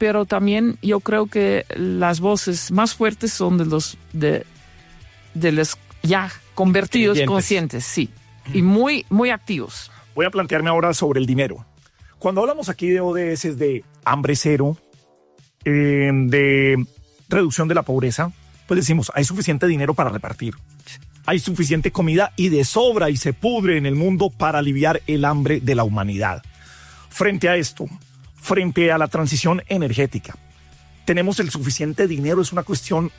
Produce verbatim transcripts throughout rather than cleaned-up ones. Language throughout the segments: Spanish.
pero también yo creo que las voces más fuertes son de los de, de los ya convertidos conscientes, sí, y muy, muy activos. Voy a plantearme ahora sobre el dinero. Cuando hablamos aquí de O D S, de hambre cero, eh, de reducción de la pobreza, pues decimos, hay suficiente dinero para repartir. Hay suficiente comida y de sobra y se pudre en el mundo para aliviar el hambre de la humanidad. Frente a esto, frente a la transición energética, ¿tenemos el suficiente dinero? Es una cuestión,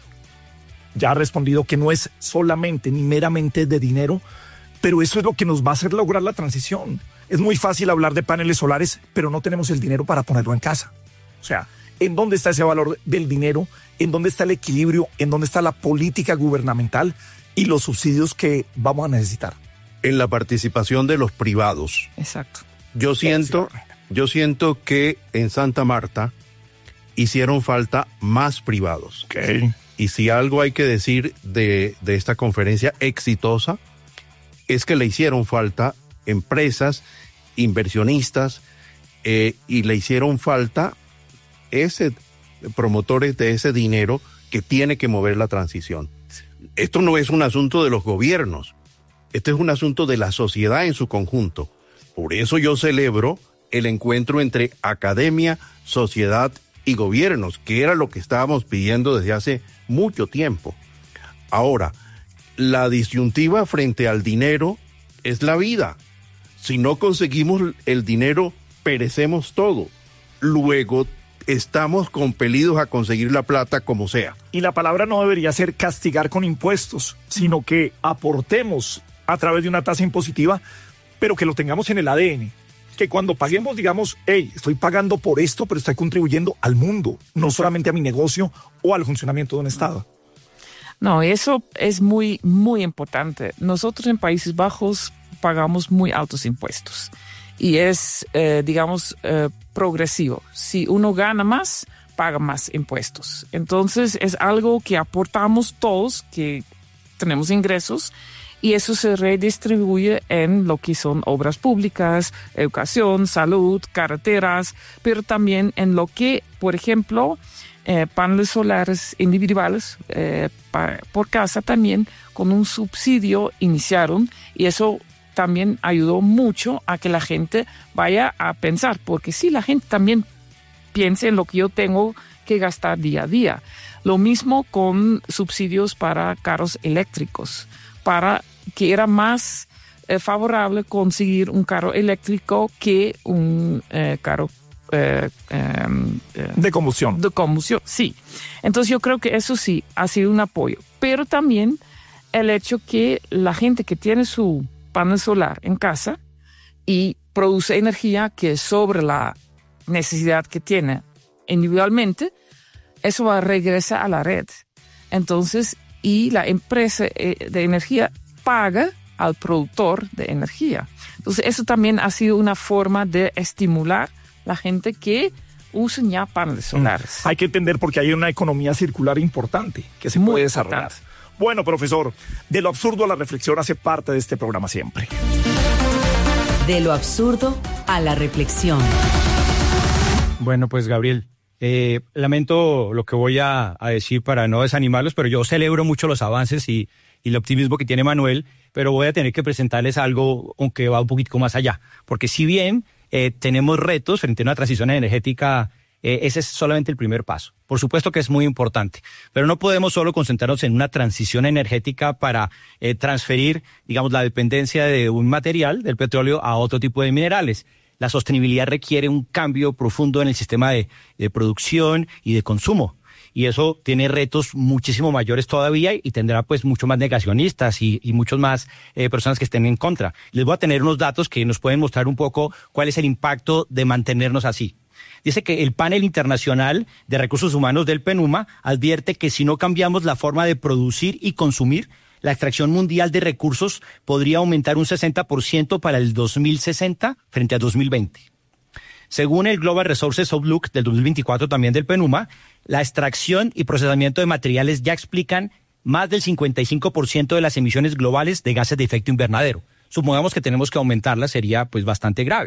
ya ha respondido, que no es solamente ni meramente de dinero, pero eso es lo que nos va a hacer lograr la transición. Es muy fácil hablar de paneles solares, pero no tenemos el dinero para ponerlo en casa. O sea, ¿en dónde está ese valor del dinero? ¿En dónde está el equilibrio? ¿En dónde está la política gubernamental y los subsidios que vamos a necesitar? En la participación de los privados. Exacto. Yo siento, yo siento que en Santa Marta hicieron falta más privados. Okay. Y si algo hay que decir de, de esta conferencia exitosa, es que le hicieron falta empresas, inversionistas, eh, y le hicieron falta ese promotores de ese dinero que tiene que mover la transición. Esto no es un asunto de los gobiernos, este es un asunto de la sociedad en su conjunto. Por eso yo celebro el encuentro entre academia, sociedad y gobiernos, que era lo que estábamos pidiendo desde hace mucho tiempo. Ahora, la disyuntiva frente al dinero es la vida. Si no conseguimos el dinero, perecemos todo. Luego, estamos compelidos a conseguir la plata como sea. Y la palabra no debería ser castigar con impuestos, sino que aportemos a través de una tasa impositiva, pero que lo tengamos en el A D N. Que cuando paguemos digamos, hey, estoy pagando por esto, pero estoy contribuyendo al mundo, no solamente a mi negocio o al funcionamiento de un Estado. No, eso es muy, muy importante. Nosotros en Países Bajos pagamos muy altos impuestos. Y es, eh, digamos, eh, progresivo. Si uno gana más, paga más impuestos. Entonces, es algo que aportamos todos, que tenemos ingresos, y eso se redistribuye en lo que son obras públicas, educación, salud, carreteras, pero también en lo que, por ejemplo, eh, paneles solares individuales eh, pa, por casa también con un subsidio iniciaron, y eso también ayudó mucho a que la gente vaya a pensar, porque si la gente también piensa en lo que yo tengo que gastar día a día. Lo mismo con subsidios para carros eléctricos, para que era más eh, favorable conseguir un carro eléctrico que un eh, carro eh, eh, de combustión. De combustión, sí. Entonces yo creo que eso sí ha sido un apoyo, pero también el hecho que la gente que tiene su panel solar en casa y produce energía que es sobre la necesidad que tiene individualmente, eso va a regresar a la red. Entonces, y la empresa de energía paga al productor de energía. Entonces, eso también ha sido una forma de estimular la gente que usen ya paneles solares. Mm. Hay que entender porque hay una economía circular importante que se Muy puede desarrollar. importante. Bueno, profesor, de lo absurdo a la reflexión hace parte de este programa siempre. De lo absurdo a la reflexión. Bueno, pues Gabriel, eh, lamento lo que voy a, a decir para no desanimarlos, pero yo celebro mucho los avances y, y el optimismo que tiene Manuel, pero voy a tener que presentarles algo aunque va un poquito más allá, porque si bien eh, tenemos retos frente a una transición energética, eh, ese es solamente el primer paso. Por supuesto que es muy importante, pero no podemos solo concentrarnos en una transición energética para eh, transferir, digamos, la dependencia de un material, del petróleo, a otro tipo de minerales. La sostenibilidad requiere un cambio profundo en el sistema de, de producción y de consumo. Y eso tiene retos muchísimo mayores todavía y tendrá pues mucho más negacionistas y, y muchos más eh, personas que estén en contra. Les voy a tener unos datos que nos pueden mostrar un poco cuál es el impacto de mantenernos así. Dice que el Panel Internacional de Recursos Humanos del PENUMA advierte que si no cambiamos la forma de producir y consumir, la extracción mundial de recursos podría aumentar un sesenta por ciento para el dos mil sesenta frente a dos mil veinte. Según el Global Resources Outlook del dos mil veinticuatro también del PENUMA, la extracción y procesamiento de materiales ya explican más del cincuenta y cinco por ciento de las emisiones globales de gases de efecto invernadero. Supongamos que tenemos que aumentarlas, sería pues bastante grave.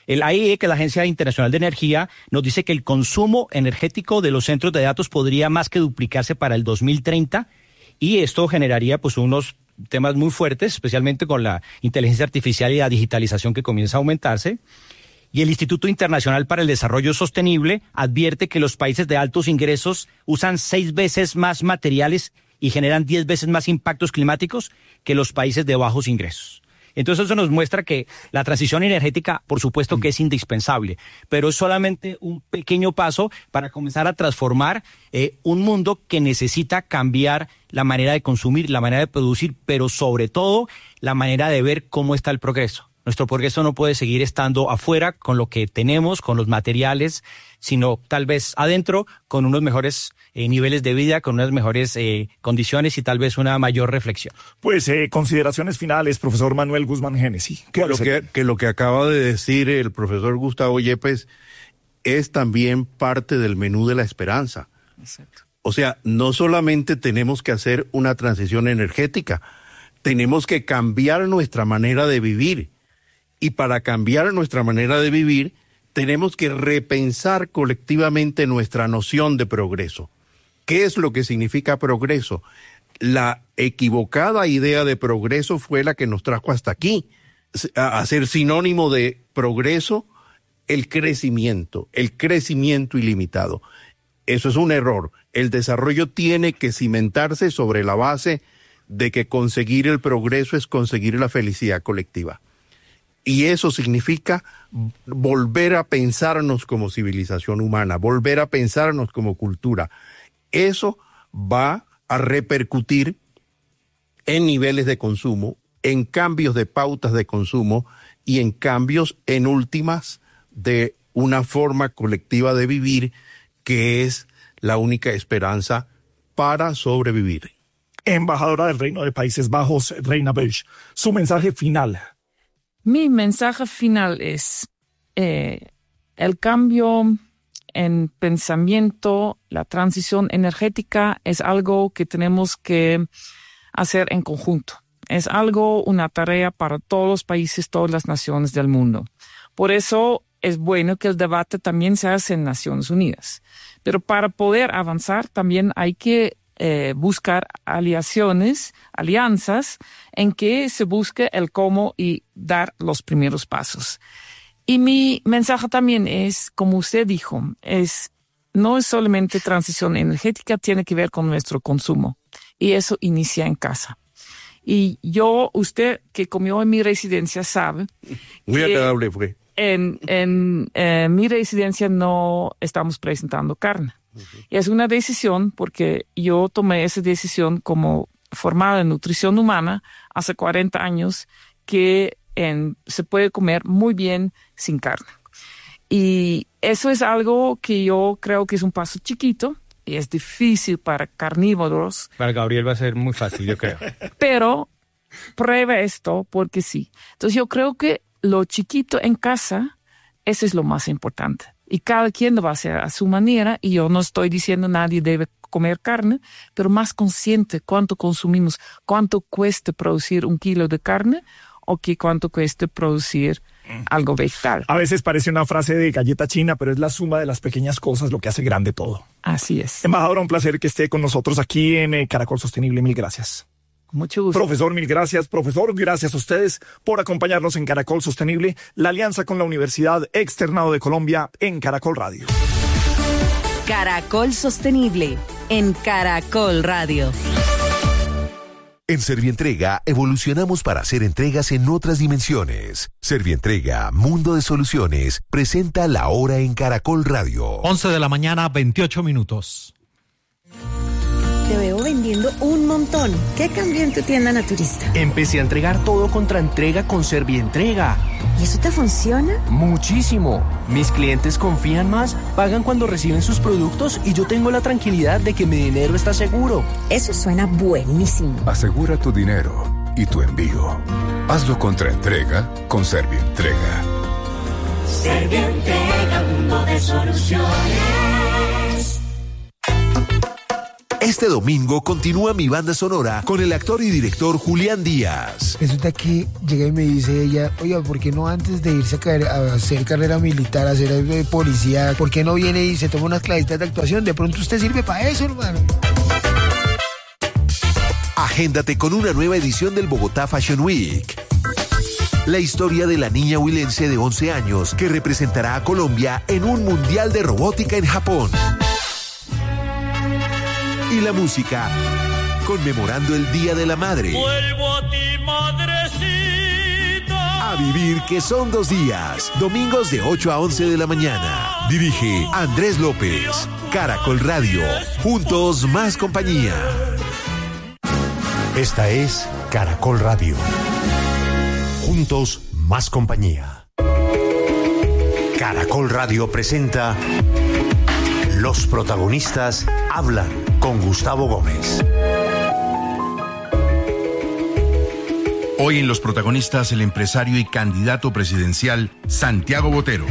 El A I E, que es la Agencia Internacional de Energía, nos dice que el consumo energético de los centros de datos podría más que duplicarse para el dos mil treinta, y esto generaría pues unos temas muy fuertes, especialmente con la inteligencia artificial y la digitalización que comienza a aumentarse. Y el Instituto Internacional para el Desarrollo Sostenible advierte que los países de altos ingresos usan seis veces más materiales y generan diez veces más impactos climáticos que los países de bajos ingresos. Entonces eso nos muestra que la transición energética, por supuesto que es indispensable, pero es solamente un pequeño paso para comenzar a transformar eh, un mundo que necesita cambiar la manera de consumir, la manera de producir, pero sobre todo la manera de ver cómo está el progreso. Nuestro progreso no puede seguir estando afuera con lo que tenemos, con los materiales, sino tal vez adentro con unos mejores eh, niveles de vida, con unas mejores eh, condiciones y tal vez una mayor reflexión. Pues eh, consideraciones finales, profesor Manuel Guzmán Génesi. Que lo que, que lo que acaba de decir el profesor Gustavo Yepes es también parte del menú de la esperanza. Exacto. O sea, no solamente tenemos que hacer una transición energética, tenemos que cambiar nuestra manera de vivir. Y para cambiar nuestra manera de vivir, tenemos que repensar colectivamente nuestra noción de progreso. ¿Qué es lo que significa progreso? La equivocada idea de progreso fue la que nos trajo hasta aquí. A ser sinónimo de progreso, el crecimiento, el crecimiento ilimitado. Eso es un error. El desarrollo tiene que cimentarse sobre la base de que conseguir el progreso es conseguir la felicidad colectiva. Y eso significa volver a pensarnos como civilización humana, volver a pensarnos como cultura. Eso va a repercutir en niveles de consumo, en cambios de pautas de consumo y en cambios, en últimas, de una forma colectiva de vivir que es la única esperanza para sobrevivir. Embajadora del Reino de Países Bajos, Reina Bush, su mensaje final. Mi mensaje final es eh, el cambio en pensamiento, la transición energética es algo que tenemos que hacer en conjunto. Es algo, una tarea para todos los países, todas las naciones del mundo. Por eso es bueno que el debate también se hace en Naciones Unidas. Pero para poder avanzar también hay que Eh, buscar aliaciones, alianzas en que se busque el cómo y dar los primeros pasos. Y mi mensaje también es, como usted dijo, es no es solamente transición energética, tiene que ver con nuestro consumo. Y eso inicia en casa. Y yo, usted que comió en mi residencia sabe. Muy agradable fue. En, en, en mi residencia no estamos presentando carne. Uh-huh. Y es una decisión porque yo tomé esa decisión como formada en nutrición humana hace cuarenta años que en, se puede comer muy bien sin carne. Y eso es algo que yo creo que es un paso chiquito y es difícil para carnívoros. Para Gabriel va a ser muy fácil, yo creo. Pero prueba esto porque sí. Entonces yo creo que lo chiquito en casa, eso es lo más importante. Y cada quien lo va a hacer a su manera. Y yo no estoy diciendo nadie debe comer carne, pero más consciente cuánto consumimos, cuánto cuesta producir un kilo de carne o que cuánto cuesta producir algo vegetal. A veces parece una frase de galleta china, pero es la suma de las pequeñas cosas lo que hace grande todo. Así es. Embajadora, un placer que esté con nosotros aquí en eh, Caracol Sostenible. Mil gracias. Mucho gusto. Profesor, mil gracias. Profesor, gracias a ustedes por acompañarnos en Caracol Sostenible, la alianza con la Universidad Externado de Colombia en Caracol Radio. Caracol Sostenible en Caracol Radio. En Servientrega evolucionamos para hacer entregas en otras dimensiones. Servientrega, Mundo de Soluciones, presenta La Hora en Caracol Radio. once de la mañana, veintiocho minutos. Te veo vendiendo un montón. ¿Qué cambió en tu tienda naturista? Empecé a entregar todo contra entrega con Servientrega. ¿Y eso te funciona? Muchísimo. Mis clientes confían más, pagan cuando reciben sus productos y yo tengo la tranquilidad de que mi dinero está seguro. Eso suena buenísimo. Asegura tu dinero y tu envío. Hazlo contra entrega con Servientrega. Servientrega, mundo de soluciones. Este domingo continúa mi banda sonora con el actor y director Julián Díaz. Resulta que llega y me dice ella, oiga, ¿por qué no antes de irse a, caer, a hacer carrera militar, a ser eh, policía, ¿por qué no viene y se toma unas clasitas de actuación? De pronto usted sirve para eso, hermano. Agéndate con una nueva edición del Bogotá Fashion Week. La historia de la niña huilense de once años que representará a Colombia en un mundial de robótica en Japón. Y la música, conmemorando el Día de la Madre. Vuelvo a ti, madrecita. A vivir, que son dos días. Domingos de ocho a once de la mañana. Dirige Andrés López. Caracol Radio. Juntos más compañía. Esta es Caracol Radio. Juntos más compañía. Caracol Radio presenta Los protagonistas hablan con Gustavo Gómez. Hoy en Los protagonistas, el empresario y candidato presidencial Santiago Botero.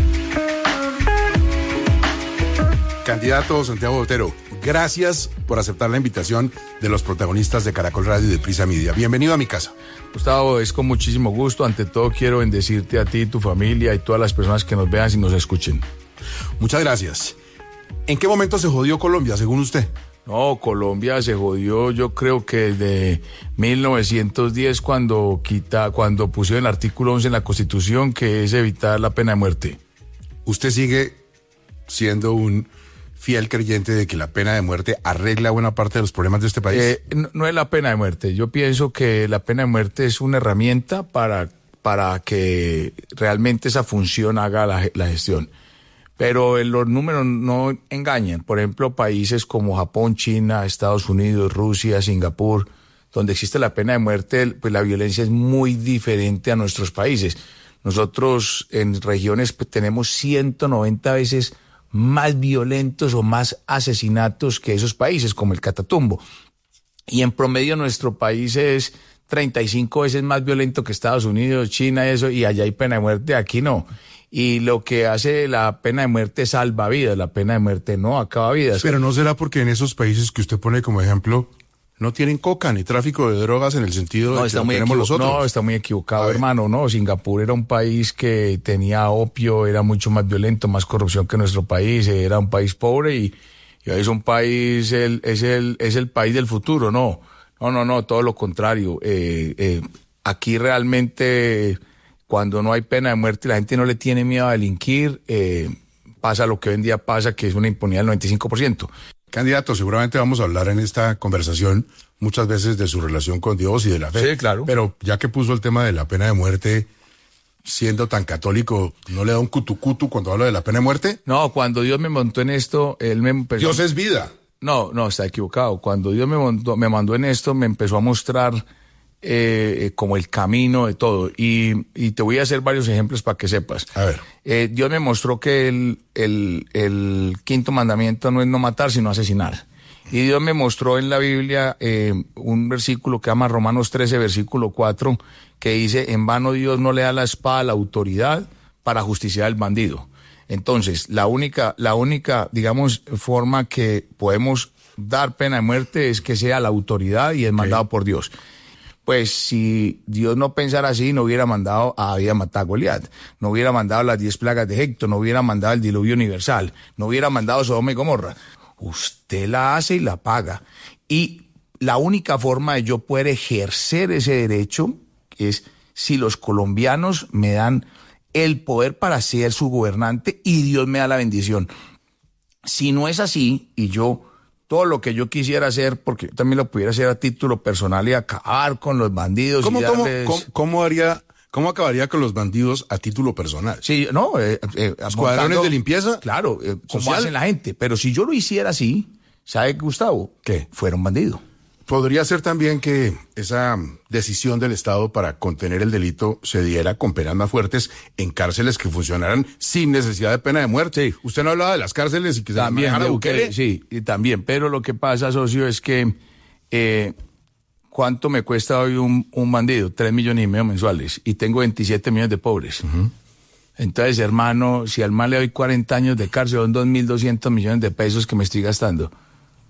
Candidato Santiago Botero, gracias por aceptar la invitación de Los protagonistas de Caracol Radio y de Prisa Media. Bienvenido a mi casa. Gustavo, es con muchísimo gusto. Ante todo quiero bendecirte a ti, tu familia y todas las personas que nos vean y nos escuchen. Muchas gracias. ¿En qué momento se jodió Colombia, según usted? No, Colombia se jodió, yo creo que desde mil novecientos diez, cuando quita, cuando pusieron el artículo once en la Constitución, que es evitar la pena de muerte. ¿Usted sigue siendo un fiel creyente de que la pena de muerte arregla buena parte de los problemas de este país? Eh, no, no es la pena de muerte. Yo pienso que la pena de muerte es una herramienta para, para que realmente esa función haga la, la gestión. Pero los números no engañan. Por ejemplo, países como Japón, China, Estados Unidos, Rusia, Singapur, donde existe la pena de muerte, pues la violencia es muy diferente a nuestros países. Nosotros en regiones pues, tenemos ciento noventa veces más violentos o más asesinatos que esos países, como el Catatumbo. Y en promedio nuestro país es treinta y cinco veces más violento que Estados Unidos, China, eso, y allá hay pena de muerte, aquí no. Y lo que hace la pena de muerte salva vidas, la pena de muerte no acaba vidas. Pero ¿no será porque en esos países que usted pone como ejemplo no tienen coca ni tráfico de drogas en el sentido no, de que lo tenemos nosotros? No, está muy equivocado, hermano. No, Singapur era un país que tenía opio, era mucho más violento, más corrupción que nuestro país, era un país pobre y, y hoy es un país, el, es, el, es el país del futuro. No, no, no, no, todo lo contrario. Eh, eh, aquí realmente... Cuando no hay pena de muerte, la gente no le tiene miedo a delinquir, eh, pasa lo que hoy en día pasa, que es una impunidad del noventa y cinco por ciento. Candidato, seguramente vamos a hablar en esta conversación muchas veces de su relación con Dios y de la fe. Sí, claro. Pero ya que puso el tema de la pena de muerte, siendo tan católico, ¿no le da un cutucutu cuando habla de la pena de muerte? No, cuando Dios me montó en esto, Él me empezó... Dios es vida. No, no, está equivocado. Cuando Dios me, montó, me mandó en esto, me empezó a mostrar... Eh, como el camino de todo. Y, y te voy a hacer varios ejemplos para que sepas. A ver. Eh, Dios me mostró que el, el, el quinto mandamiento no es no matar, sino asesinar. Y Dios me mostró en la Biblia eh, un versículo que llama Romanos trece, versículo cuatro, que dice, en vano Dios no le da la espada a la autoridad para justiciar al bandido. Entonces, la única, la única, digamos, forma que podemos dar pena de muerte es que sea la autoridad y es mandado okay. por Dios. Pues si Dios no pensara así, no hubiera mandado a David a matar a Goliat, no hubiera mandado las diez plagas de Egipto, no hubiera mandado el diluvio universal, no hubiera mandado Sodoma y Gomorra. Usted la hace y la paga. Y la única forma de yo poder ejercer ese derecho es si los colombianos me dan el poder para ser su gobernante y Dios me da la bendición. Si no es así, y yo... todo lo que yo quisiera hacer, porque yo también lo pudiera hacer a título personal y acabar con los bandidos. ¿Cómo, y darles... cómo, cómo, cómo haría, cómo acabaría con los bandidos a título personal? Sí, no. Eh, eh, ¿Escuadrones montando, de limpieza? Claro, eh, como hacen la gente. Pero si yo lo hiciera así, ¿sabe, Gustavo? ¿Qué? Fuera un bandido. Podría ser también que esa decisión del Estado para contener el delito se diera con penas más fuertes en cárceles que funcionaran sin necesidad de pena de muerte. Sí. Usted no hablaba de las cárceles y que se también manejara Bukele. Sí, y también. Pero lo que pasa, socio, es que eh, ¿cuánto me cuesta hoy un, un bandido? Tres millones y medio mensuales. Y tengo veintisiete millones de pobres. Uh-huh. Entonces, hermano, si al mal le doy cuarenta años de cárcel, son dos mil doscientos millones de pesos que me estoy gastando.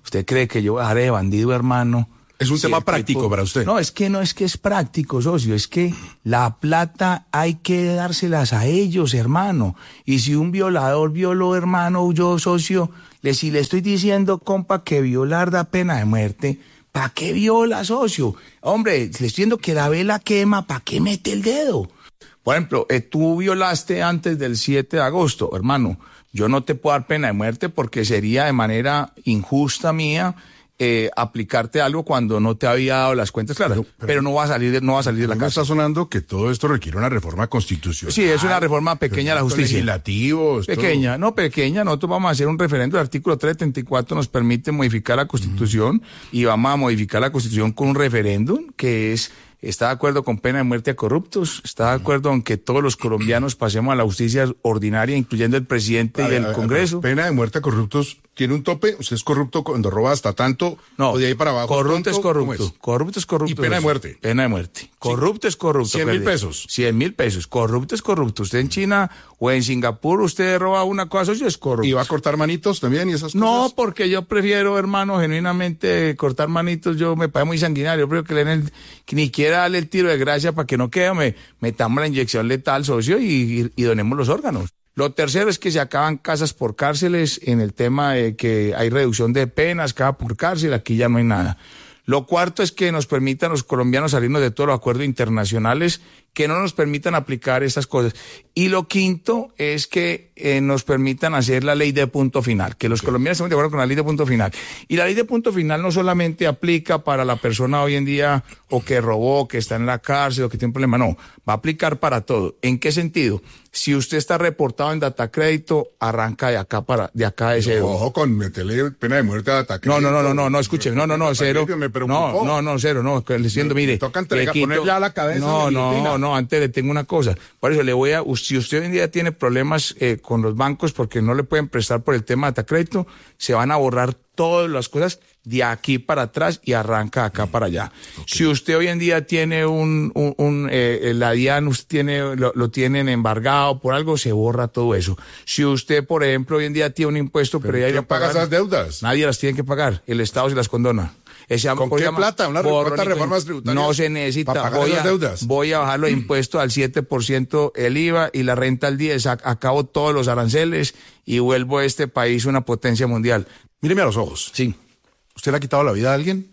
¿Usted cree que yo voy a dejar de bandido, hermano? Es un Sí, tema el práctico tipo- para usted. No, es que no es que es práctico, socio, es que la plata hay que dárselas a ellos, hermano. Y si un violador violó, hermano, yo, socio, le, si le estoy diciendo, compa, que violar da pena de muerte, ¿para qué viola, socio? Hombre, le estoy diciendo que la vela quema, ¿para qué mete el dedo? Por ejemplo, eh, tú violaste antes del siete de agosto, hermano. Yo no te puedo dar pena de muerte porque sería de manera injusta mía eh, aplicarte algo cuando no te había dado las cuentas claras. Pero, pero, pero no va a salir de, no va a salir de la casa. Está sonando que todo esto requiere una reforma constitucional. Sí, es una reforma pequeña de la justicia. Legislativos. Pequeña, todo. no pequeña. Nosotros vamos a hacer un referendo. El artículo trescientos setenta y cuatro nos permite modificar la Constitución mm. y vamos a modificar la Constitución con un referéndum que es... ¿Está de acuerdo con pena de muerte a corruptos? ¿Está de acuerdo en que todos los colombianos pasemos a la justicia ordinaria, incluyendo el presidente a y ver, el a ver, Congreso? Pena de muerte a corruptos tiene un tope. ¿Usted es corrupto cuando roba hasta tanto? No, o de ahí para abajo. corrupto es corrupto. Es? Corrupto es corrupto. Y pena de muerte. Pena de muerte. Corrupto sí. es corrupto. Cien mil pesos. Cien mil pesos. Corrupto es corrupto. Usted en China o en Singapur, usted roba una cosa, eso es corrupto. ¿Y va a cortar manitos también y esas cosas? No, porque yo prefiero, hermano, genuinamente cortar manitos. Yo me parece muy sanguinario. Yo prefiero que, le den el, que ni quiera darle el tiro de gracia para que no quede, me metamos la inyección letal, socio, y, y, y donemos los órganos. Lo tercero es que se acaban casas por cárceles en el tema de que hay reducción de penas, cada por cárcel, aquí ya no hay nada. Lo cuarto es que nos permitan los colombianos salirnos de todos los acuerdos internacionales que no nos permitan aplicar estas cosas. Y lo quinto es que eh, nos permitan hacer la ley de punto final, que los okay. colombianos estamos de acuerdo con la ley de punto final. Y la ley de punto final no solamente aplica para la persona hoy en día o que robó, que está en la cárcel o que tiene un problema, no, va a aplicar para todo. ¿En qué sentido? Si usted está reportado en Datacrédito, arranca de acá para de acá de cero. Ojo con meterle pena de muerte a Datacrédito. No, no, no, no, no, no, escúcheme, no, no, no, cero. No, no, no, cero, no, le diciendo, mire. Me toca entregar, ponerle a la cabeza. No, no, no, antes le tengo una cosa. Por eso le voy a, si usted hoy en día tiene problemas eh, con los bancos porque no le pueden prestar por el tema de Datacrédito, se van a borrar todas las cosas de aquí para atrás y arranca acá para allá. Okay. Si usted hoy en día tiene un, un, un eh, la DIAN, usted tiene, lo, lo tienen embargado por algo, se borra todo eso. Si usted, por ejemplo, hoy en día tiene un impuesto, pero, pero ya ¿quién paga esas deudas? Nadie las tiene que pagar, el Estado se las condona. Ese, ¿Con qué llama, plata? ¿Una ¿Cuántas reformas tributarias? No se necesita. ¿Para pagar voy, esas a, deudas? voy a bajar los impuestos al siete por ciento el I V A y la renta al diez por ciento. Acabo todos los aranceles y vuelvo a este país una potencia mundial. Míreme a los ojos. Sí. ¿Usted le ha quitado la vida a alguien?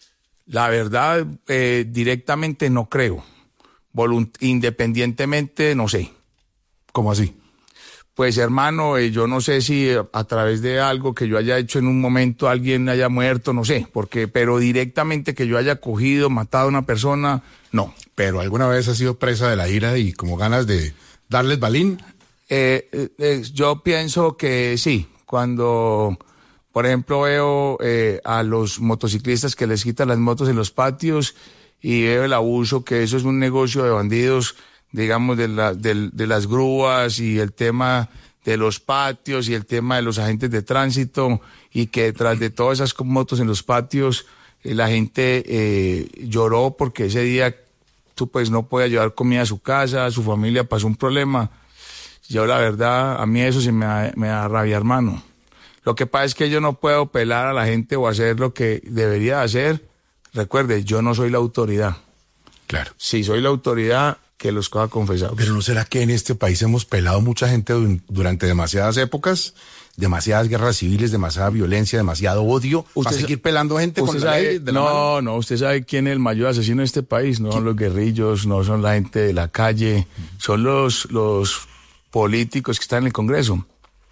La verdad, eh, directamente no creo. Volunt- independientemente, no sé. ¿Cómo así? Pues hermano, eh, yo no sé si a, a través de algo que yo haya hecho en un momento alguien haya muerto, no sé, porque, pero directamente que yo haya cogido, matado a una persona, no. ¿Pero alguna vez ha sido presa de la ira y como ganas de darles balín? Eh, eh, eh, yo pienso que sí, cuando, por ejemplo, veo eh, a los motociclistas que les quitan las motos en los patios y veo el abuso, que eso es un negocio de bandidos, digamos, de, la, de, de las grúas y el tema de los patios y el tema de los agentes de tránsito y que detrás de todas esas motos en los patios eh, la gente eh, lloró porque ese día tú pues no podías llevar comida a su casa, su familia pasó un problema. Yo la verdad, a mí eso sí me da, me da rabia, hermano. Lo que pasa es que yo no puedo pelar a la gente o hacer lo que debería hacer. Recuerde, yo no soy la autoridad. Claro. Si soy la autoridad, que los coja confesados. Pero ¿no será que en este país hemos pelado mucha gente durante demasiadas épocas? Demasiadas guerras civiles, demasiada violencia, demasiado odio. ¿Para seguir pelando gente con la ley de la No, mano? no, usted sabe quién es el mayor asesino de este país. No son los guerrillos, no son la gente de la calle, son los, los políticos que están en el Congreso.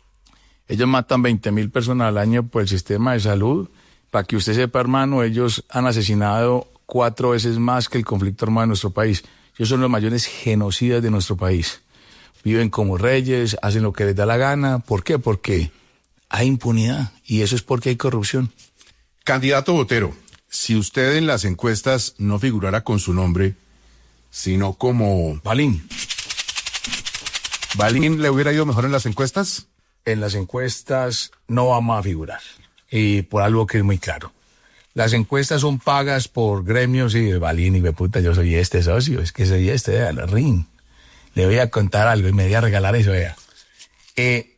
Ellos matan veinte mil personas al año por el sistema de salud. Para que usted sepa, hermano, ellos han asesinado cuatro veces más que el conflicto armado de nuestro país. Ellos son los mayores genocidas de nuestro país. Viven como reyes, hacen lo que les da la gana. ¿Por qué? Porque hay impunidad y eso es porque hay corrupción. Candidato Botero, si usted en las encuestas no figurara con su nombre, sino como... Balín. ¿Balín le hubiera ido mejor en las encuestas? En las encuestas no vamos a figurar. Y por algo que es muy claro. Las encuestas son pagas por gremios y de Balín y de puta, yo soy este socio, es que soy este, vea, la ring. Le voy a contar algo y me voy a regalar eso, vea. Eh,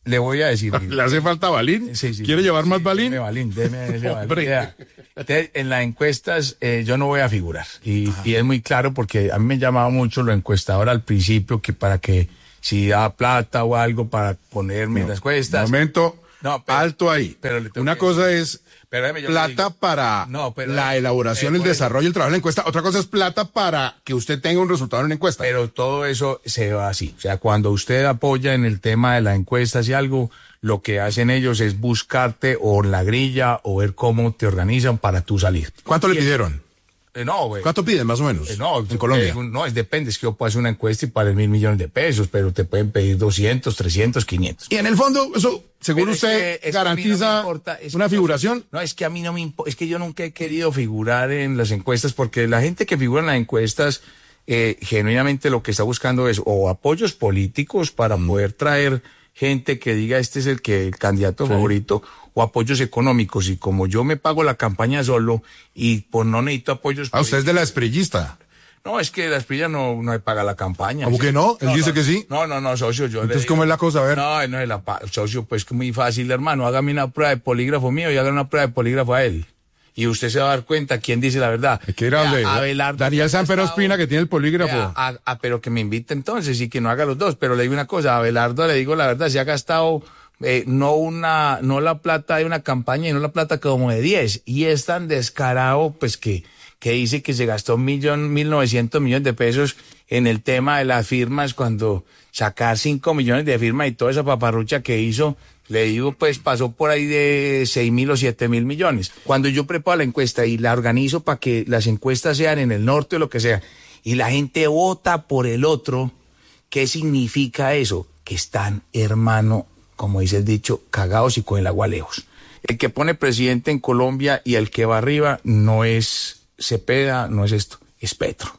Le voy a decir. ¿Le hace falta balín? Sí, sí. ¿Quiere llevar sí, más balín? Deme balín, deme, deme balín. Vea, te- en las encuestas eh, yo no voy a figurar. Y, y es muy claro porque a mí me llamaba mucho lo encuestador al principio, que para que si da plata o algo para ponerme en las encuestas. Momento No, pero- alto ahí. pero le tengo Una que cosa decir- es pero déjeme, yo le plata digo- para No, pero- la elaboración, eh, el por eso- desarrollo, el trabajo en la encuesta. Otra cosa es plata para que usted tenga un resultado en una encuesta. Pero todo eso se va así. O sea, cuando usted apoya en el tema de las encuestas y algo, lo que hacen ellos es buscarte o la grilla o ver cómo te organizan para tú salir. ¿Cuánto le Y- pidieron? Eh, no, güey. ¿Cuánto piden más o menos? Eh, no, en Colombia. eh, no, es depende, es que yo puedo hacer una encuesta y pagar mil millones de pesos, pero te pueden pedir doscientos, trescientos, quinientos. Y en el fondo, eso, según Pero es usted, que- es que a mí no me garantiza importa, es una que- figuración. No, es que a mí no me importa, es que yo nunca he querido figurar en las encuestas porque la gente que figura en las encuestas eh, genuinamente lo que está buscando es o apoyos políticos para poder traer gente que diga este es el que el candidato favorito, o apoyos económicos, y como yo me pago la campaña solo y pues no necesito apoyos Ah, usted es de la esprillista. No, es que la Esprilla no, no me paga la campaña. ¿Cómo que no? Él dice no, que sí. No, no, no, socio, yo le Entonces, digo- ¿cómo es la cosa? A ver. No, no es la pa- socio, pues que muy fácil, hermano. Hágame una prueba de polígrafo mío y hágame una prueba de polígrafo a él. Y usted se va a dar cuenta quién dice la verdad. Hay que ir a donde- Vea, Abelardo Daniel siempre ha Sanpero estado- Ospina, que tiene el polígrafo. Vea, a- a- pero que me invite entonces y que no haga los dos. Pero le digo una cosa, a Abelardo le digo la verdad, se ha gastado eh, no una, no la plata de una campaña y no la plata como de diez. Y es tan descarado, pues que, que dice que se gastó un millón, mil novecientos millones de pesos en el tema de las firmas, cuando sacar cinco millones de firmas y toda esa paparrucha que hizo, le digo, pues pasó por ahí de seis mil o siete mil millones. Cuando yo preparo la encuesta y la organizo para que las encuestas sean en el norte o lo que sea, y la gente vota por el otro, ¿qué significa eso? Que están, hermano, como dice el dicho, cagados y con el agua lejos. El que pone presidente en Colombia y el que va arriba no es Cepeda, no es esto, es Petro.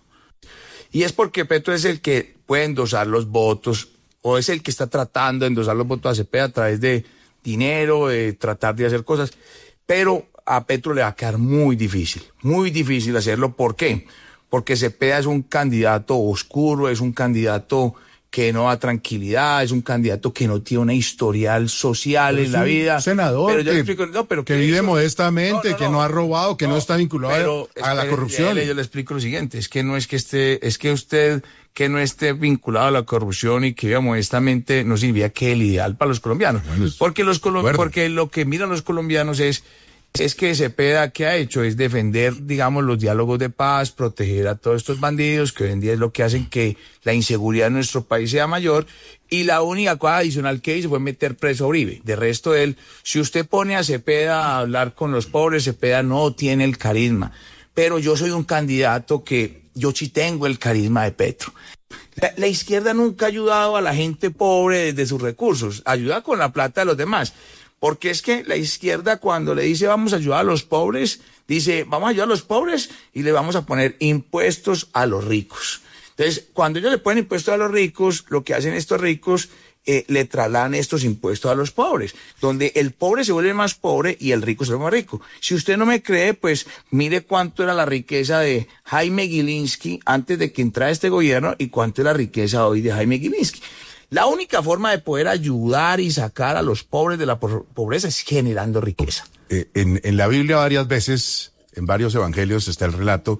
Y es porque Petro es el que puede endosar los votos, o es el que está tratando de endosar los votos a Cepeda a través de dinero, de tratar de hacer cosas. Pero a Petro le va a quedar muy difícil, muy difícil hacerlo. ¿Por qué? Porque Cepeda es un candidato oscuro, es un candidato que no da tranquilidad, es un candidato que no tiene una historial social Pero en es la un vida. senador pero yo que- le explico, no, pero que ¿qué vive hizo? modestamente, No, no, que no. no ha robado, que no, No, está vinculado pero, a la espere, corrupción. Yo le explico lo siguiente, es que no es que esté, es que usted que no esté vinculado a la corrupción y que viva modestamente no significa que es el ideal para los colombianos. porque los colom- acuerdo. porque lo que miran los colombianos es es que Cepeda, ¿qué ha hecho? Es defender, digamos, los diálogos de paz, proteger a todos estos bandidos, que hoy en día es lo que hacen que la inseguridad en nuestro país sea mayor. Y la única cosa adicional que hizo fue meter preso a Uribe. De resto, él, si usted pone a Cepeda a hablar con los pobres, Cepeda no tiene el carisma. Pero yo soy un candidato que yo sí tengo el carisma de Petro. La, la izquierda nunca ha ayudado a la gente pobre desde sus recursos, ayuda con la plata de los demás. Porque es que la izquierda, cuando le dice vamos a ayudar a los pobres, dice vamos a ayudar a los pobres y le vamos a poner impuestos a los ricos. Entonces, cuando ellos le ponen impuestos a los ricos, lo que hacen estos ricos, eh, le trasladan estos impuestos a los pobres, donde el pobre se vuelve más pobre y el rico se vuelve más rico. Si usted no me cree, pues mire cuánto era la riqueza de Jaime Gilinski antes de que entrara este gobierno y cuánto es la riqueza hoy de Jaime Gilinski. La única forma de poder ayudar y sacar a los pobres de la po- pobreza es generando riqueza. Eh, en, en la Biblia varias veces, en varios evangelios, está el relato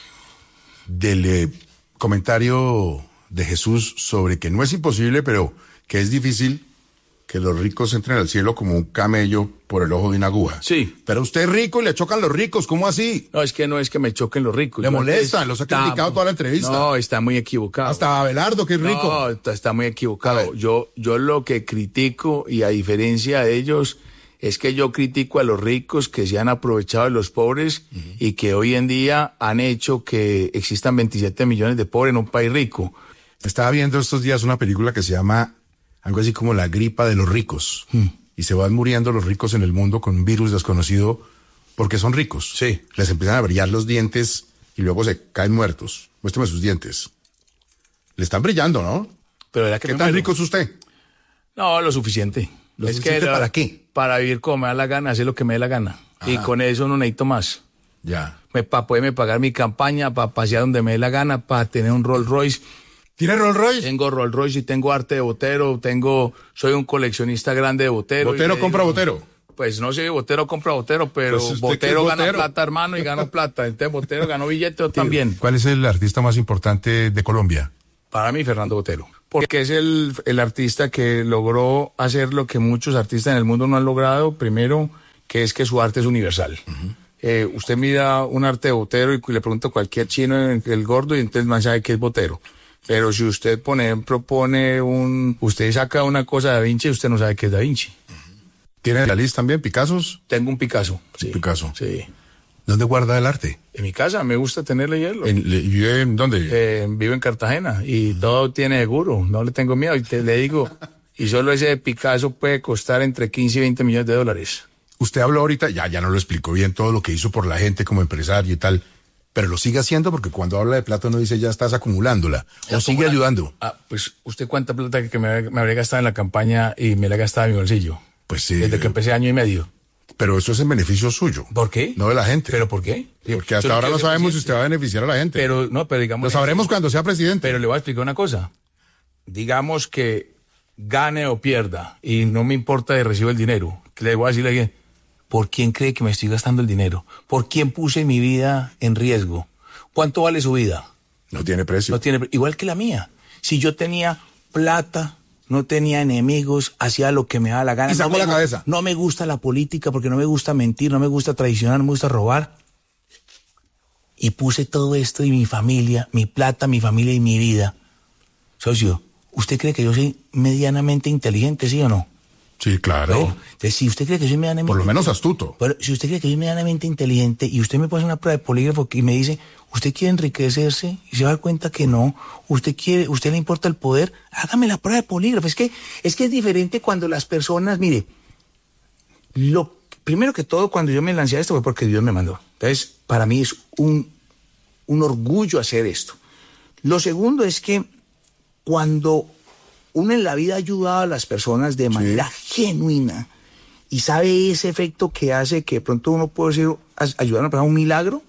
del eh, comentario de Jesús sobre que no es imposible, pero que es difícil que los ricos entren al cielo como un camello por el ojo de una aguja. Sí. Pero usted es rico y le chocan los ricos, ¿cómo así? No, es que no es que me choquen los ricos. Le Yo molestan, antes- los ha Está- criticado toda la entrevista. No, está muy equivocado. Hasta Abelardo, que es rico. No, está, está muy equivocado. Yo, yo lo que critico, y a diferencia de ellos, es que yo critico a los ricos que se han aprovechado de los pobres y que hoy en día han hecho que existan veintisiete millones de pobres en un país rico. Estaba viendo estos días una película que se llama algo así como La gripa de los ricos. Y se van muriendo los ricos en el mundo con un virus desconocido porque son ricos. Sí. Les empiezan a brillar los dientes y luego se caen muertos. Muéstrame sus dientes. Le están brillando, ¿no? Pero era que ¿Qué me tan muero. rico es usted? No, lo suficiente. ¿Lo es suficiente que para qué? Para vivir como me da la gana, hacer lo que me dé la gana. Y con eso no necesito más. Ya. Para poderme pagar mi campaña, para pasear donde me dé la gana, para tener un Rolls Royce. ¿Tiene Rolls Royce? Tengo Rolls Royce y tengo arte de Botero, tengo, soy un coleccionista grande de Botero. ¿Botero compra digo, Botero? Pues no sé, Botero compra Botero, pero Pues Botero gana Botero? plata, hermano, y gana plata. Entonces Botero ganó billete también. ¿Cuál es el artista más importante de Colombia? Para mí, Fernando Botero. Porque es el, el artista que logró hacer lo que muchos artistas en el mundo no han logrado. Primero, que es que su arte es universal. Uh-huh. eh, usted mira un arte de Botero y le pregunta a cualquier chino, el gordo, y entonces man sabe que es Botero. Pero si usted, por ejemplo, pone un... Usted saca una cosa de Da Vinci y usted no sabe qué es Da Vinci. ¿Tiene la lista también, Picassos? Tengo un Picasso, sí. Picasso. Sí. ¿Dónde guarda el arte? En mi casa, me gusta tenerle hielo. ¿En, le, en dónde? Eh, vivo en Cartagena y todo tiene seguro, no le tengo miedo. Y te, le digo, y solo ese de Picasso puede costar entre quince y veinte millones de dólares. Usted habló ahorita, ya, ya no lo explicó bien todo lo que hizo por la gente como empresario y tal, pero lo sigue haciendo porque cuando habla de plata no dice ya estás acumulándola, o sigue ayudando. Ah, pues, ¿usted cuánta plata que me, me habría gastado en la campaña y me la he gastado en mi bolsillo? Pues sí. Desde que empecé año y medio. Pero eso es en beneficio suyo. ¿Por qué? No de la gente. ¿Pero por qué? Porque hasta ahora no sabemos si usted va a beneficiar a la gente. Pero, no, pero digamos... Lo sabremos cuando sea presidente. Pero le voy a explicar una cosa. Digamos que gane o pierda, y no me importa de recibo el dinero. Le voy a decirle a alguien, ¿por quién cree que me estoy gastando el dinero? ¿Por quién puse mi vida en riesgo? ¿Cuánto vale su vida? No tiene precio. No tiene, igual que la mía. Si yo tenía plata... No tenía enemigos, hacía lo que me daba la gana. Y sacó no la me, cabeza. No me gusta la política porque no me gusta mentir, no me gusta traicionar, no me gusta robar. Y puse todo esto y mi familia, mi plata, mi familia y mi vida. Socio, ¿usted cree que yo soy medianamente inteligente, sí o no? Sí, claro. Bueno, entonces, si usted cree que soy medianamente... Por lo menos astuto. Pero si usted cree que soy medianamente inteligente y usted me pone una prueba de polígrafo y me dice, ¿usted quiere enriquecerse? Y se va a dar cuenta que no. ¿Usted quiere, usted le importa el poder? Hágame la prueba de polígrafo. Es que, es que es diferente cuando las personas, mire, lo primero que todo, cuando yo me lancé a esto fue porque Dios me mandó. Entonces, para mí es un, un orgullo hacer esto. Lo segundo es que cuando uno en la vida ha ayudado a las personas de manera sí. genuina y sabe ese efecto que hace que de pronto uno puede ser, ayudar a una persona a un milagro,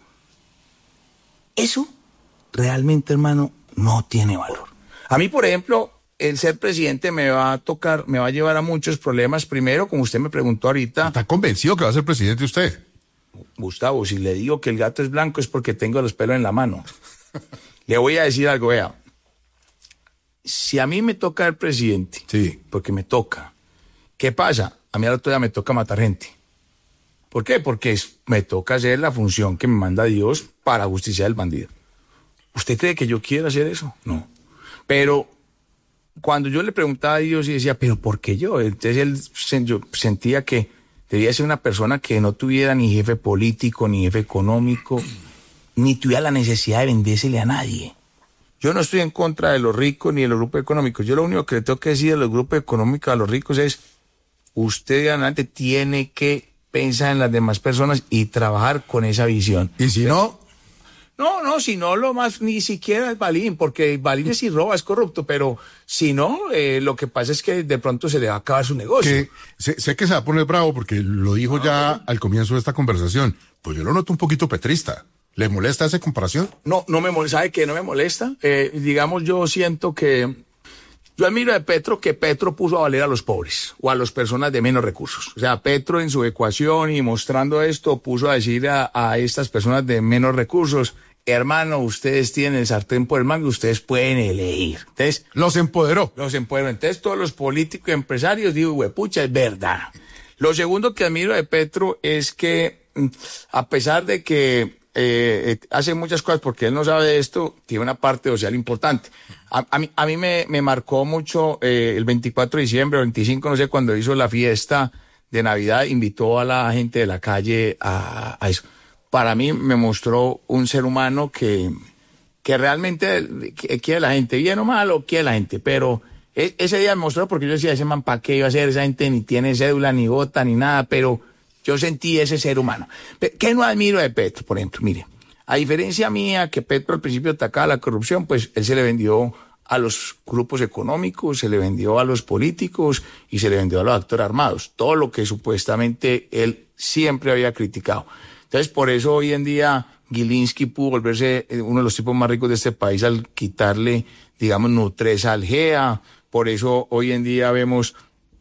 eso realmente, hermano, no tiene valor. A mí, por ejemplo, el ser presidente me va a tocar, me va a llevar a muchos problemas. Primero, como usted me preguntó ahorita... ¿Está convencido que va a ser presidente usted? Gustavo, si le digo que el gato es blanco es porque tengo los pelos en la mano. Le voy a decir algo, vea. Si a mí me toca el presidente, sí. porque me toca, ¿qué pasa? A mí al otro día me toca matar gente. ¿Por qué? Porque es, me toca hacer la función que me manda Dios para justiciar al bandido. ¿Usted cree que yo quiero hacer eso? No. Pero cuando yo le preguntaba a Dios y decía, ¿pero por qué yo? Entonces él yo sentía que debía ser una persona que no tuviera ni jefe político, ni jefe económico, ni tuviera la necesidad de vendérsele a nadie. Yo no estoy en contra de los ricos ni de los grupos económicos. Yo lo único que le tengo que decir a los grupos económicos, a los ricos, es usted de adelante tiene que pensar en las demás personas y trabajar con esa visión. ¿Y si no? No, no, si no, lo más, ni siquiera es Balín, porque Balín es si roba, es corrupto, pero si no, eh, lo que pasa es que de pronto se le va a acabar su negocio. Que, sé, sé que se va a poner bravo porque lo dijo no, ya no. al comienzo de esta conversación, pues yo lo noto un poquito petrista. ¿Le molesta esa comparación? No, no me molesta. ¿Sabe qué? No me molesta. Eh, digamos, yo siento que... Yo admiro de Petro que Petro puso a valer a los pobres o a las personas de menos recursos. O sea, Petro en su ecuación y mostrando esto puso a decir a, a estas personas de menos recursos, hermano, ustedes tienen el sartén por el mango, ustedes pueden elegir. Entonces, los empoderó. Los empoderó. Entonces, todos los políticos y empresarios, digo, huepucha, es verdad. Lo segundo que admiro de Petro es que, a pesar de que Eh, eh, hace muchas cosas porque él no sabe de esto, tiene una parte social importante. A, a mí, a mí me, me marcó mucho eh, el veinticuatro de diciembre, o veinticinco, no sé, cuando hizo la fiesta de Navidad, invitó a la gente de la calle a, a eso. Para mí me mostró un ser humano que, que realmente quiere la gente, bien o mal, o quiere la gente, pero e, ese día me mostró porque yo decía, ese man, ¿para qué iba a ser? Esa gente ni tiene cédula, ni vota, ni nada, pero yo sentí ese ser humano. ¿Qué no admiro de Petro, por ejemplo? Mire, a diferencia mía, que Petro al principio atacaba la corrupción, pues él se le vendió a los grupos económicos, se le vendió a los políticos y se le vendió a los actores armados. Todo lo que supuestamente él siempre había criticado. Entonces, por eso hoy en día Gilinski pudo volverse uno de los tipos más ricos de este país al quitarle, digamos, Nutresa al G E A. Por eso hoy en día vemos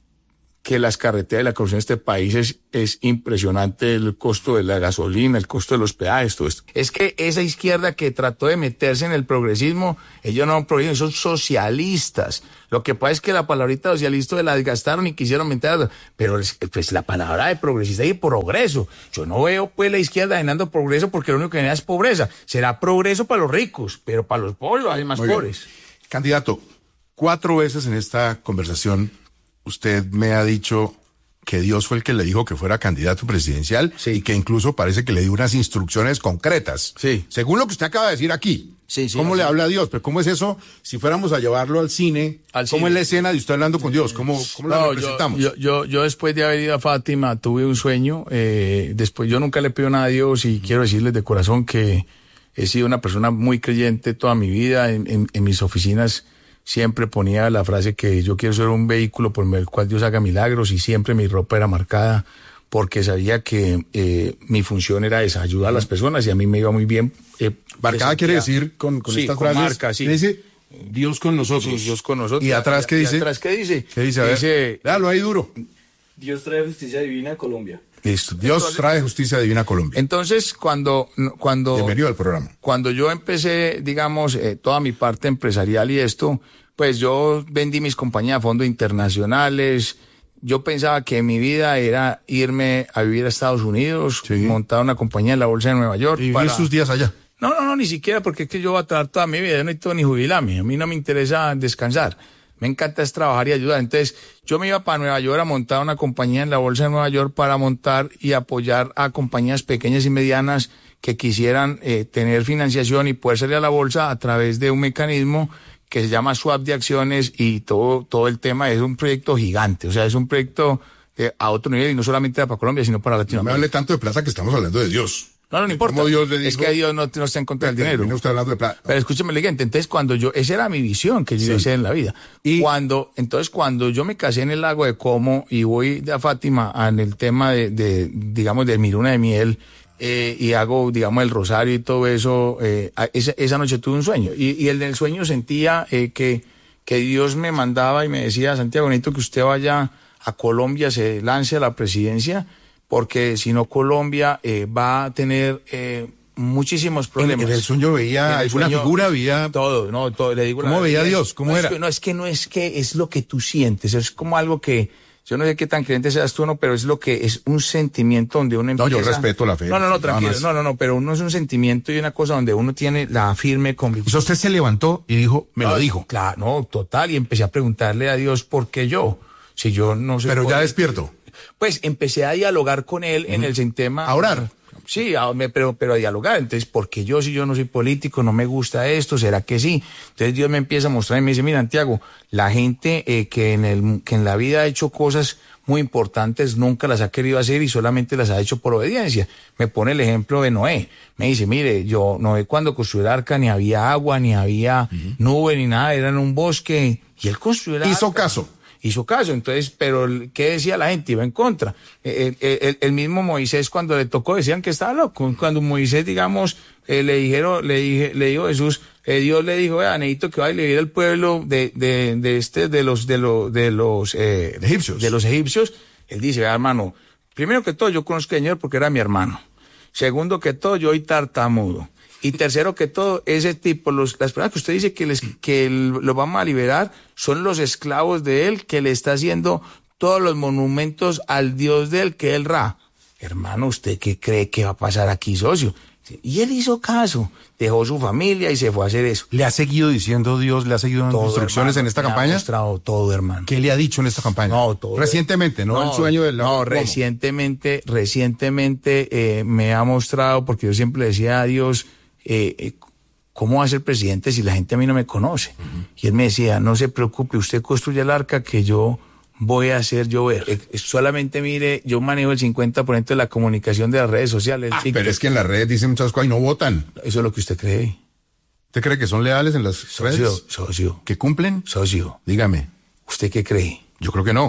que las carreteras de la corrupción de este país es, es impresionante, el costo de la gasolina, el costo de los peajes, todo esto. Es que esa izquierda que trató de meterse en el progresismo, ellos no son progresistas, son socialistas. Lo que pasa es que la palabrita socialista la desgastaron y quisieron meter, pero es, pues la palabra de progresista y progreso. Yo no veo pues la izquierda generando progreso porque lo único que genera es pobreza. Será progreso para los ricos, pero para los pobres hay más pobres. Candidato, cuatro veces en esta conversación usted me ha dicho que Dios fue el que le dijo que fuera candidato presidencial sí. y que incluso parece que le dio unas instrucciones concretas. Sí. Según lo que usted acaba de decir aquí. Sí, sí, ¿Cómo sí. le habla a Dios? Pero ¿cómo es eso? Si fuéramos a llevarlo al cine, al ¿cómo cine. es la escena de usted hablando con Dios? ¿Cómo, cómo no, la representamos? Yo, yo, yo después de haber ido a Fátima tuve un sueño. Eh, después yo nunca le pido nada a Dios y quiero decirles de corazón que he sido una persona muy creyente toda mi vida. En, en, en mis oficinas siempre ponía la frase que yo quiero ser un vehículo por el cual Dios haga milagros y siempre mi ropa era marcada porque sabía que eh, mi función era esa, ayudar a las personas y a mí me iba muy bien. Eh, marcada quiere decir con, con sí, estas con frases. Marca, sí. Dice Dios con nosotros. Sí, Dios con nosotros. ¿Y atrás qué dice? ¿Y atrás qué dice? ¿Qué dice? A ver, dice, dalo ahí duro. Dios trae justicia divina a Colombia. Listo. Dios entonces, trae justicia divina a Colombia. Entonces, cuando, cuando, bienvenido al programa. Cuando yo empecé, digamos, eh, toda mi parte empresarial y esto, pues yo vendí mis compañías a fondos internacionales. Yo pensaba que mi vida era irme a vivir a Estados Unidos, sí. montar una compañía en la bolsa de Nueva York. ¿Y vivir para... sus días allá? No, no, no, ni siquiera, porque es que yo voy a trabajar toda mi vida. Yo no necesito ni jubilarme. A mí no me interesa descansar. Me encanta es trabajar y ayudar. Entonces, yo me iba para Nueva York a montar una compañía en la bolsa de Nueva York para montar y apoyar a compañías pequeñas y medianas que quisieran eh, tener financiación y poder salir a la bolsa a través de un mecanismo que se llama swap de acciones y todo, todo el tema es un proyecto gigante. O sea, es un proyecto eh, a otro nivel y no solamente para Colombia, sino para Latinoamérica. No me hable tanto de plata que estamos hablando de Dios. No, no, no importa. Dios le dijo, es que Dios no, no está en contra del dinero. No está hablando de plata. Pero escúcheme, siguiente. Entonces, cuando yo, esa era mi visión que yo iba a hacer en la vida. Y cuando, entonces, cuando yo me casé en el lago de Como y voy a Fátima en el tema de, de digamos, de mi luna de miel, eh, y hago, digamos, el rosario y todo eso, eh, esa, esa noche tuve un sueño. Y, y el del sueño sentía eh, que, que Dios me mandaba y me decía, Santiago, necesito que usted vaya a Colombia, se lance a la presidencia, porque si no Colombia eh, va a tener eh, muchísimos problemas. En, en el sueño veía alguna sueño, figura, veía todo, no, todo. Le digo ¿Cómo veía a Dios? ¿Cómo no era? Es que, no es que no es que es lo que tú sientes, es como algo que yo no sé qué tan creyente seas tú, no, pero es lo que es un sentimiento donde uno empieza. No, yo respeto la fe. No, no, no, tranquilo, no, no, no, pero uno es un sentimiento y una cosa donde uno tiene la firme convicción. O sea, usted se levantó y dijo, me no, lo dijo. Claro, no, total, y empecé a preguntarle a Dios por qué yo, si yo no sé. Pero ya despierto. Pues empecé a dialogar con él uh-huh. en el tema. ¿A orar? Sí, a, pero, pero a dialogar. Entonces, ¿por qué yo, si yo no soy político, no me gusta esto? ¿Será que sí? Entonces Dios me empieza a mostrar y me dice, mira, Santiago, la gente eh, que, en el, que en la vida ha hecho cosas muy importantes nunca las ha querido hacer y solamente las ha hecho por obediencia. Me pone el ejemplo de Noé. Me dice, mire, yo, Noé cuando construyó el arca ni había agua, ni había uh-huh. nube, ni nada, era en un bosque. Y él construyó el arca. Hizo caso. Hizo caso, entonces, pero ¿qué decía la gente? Iba en contra. El, el, el mismo Moisés, cuando le tocó, decían que estaba loco. Cuando Moisés, digamos, eh, le dijeron, le dije, le dijo Jesús, eh, Dios le dijo, vea, necesito que vaya y le diga al pueblo de, de, de este, de los, de los, de los, eh, egipcios. De los egipcios. Él dice, vea, hermano, primero que todo, yo conozco al Señor porque era mi hermano. Segundo que todo, yo soy tartamudo. Y tercero que todo, ese tipo, los, las personas que usted dice que les, que lo vamos a liberar, son los esclavos de él, que le está haciendo todos los monumentos al Dios de él, que es el Ra. Hermano, ¿usted qué cree que va a pasar aquí, socio? Y él hizo caso, dejó su familia y se fue a hacer eso. ¿Le ha seguido diciendo Dios, le ha seguido dando todo, instrucciones hermano, en esta me campaña? Ha mostrado todo, hermano. ¿Qué le ha dicho en esta campaña? No, todo. Recientemente, ¿no? no el sueño del... No, ¿cómo? recientemente, recientemente eh, me ha mostrado, porque yo siempre le decía a Dios, eh, eh, ¿cómo va a ser presidente si la gente a mí no me conoce? Uh-huh. Y él me decía, no se preocupe, usted construye el arca que yo voy a hacer llover. Eh, solamente mire, yo manejo el cincuenta por ciento de la comunicación de las redes sociales. Ah, pero es que en las redes dicen muchas cosas y no votan. Eso es lo que usted cree. ¿Usted cree que son leales en las socio, redes? Socio. ¿Que cumplen? Socio. Dígame. ¿Usted qué cree? Yo creo que no.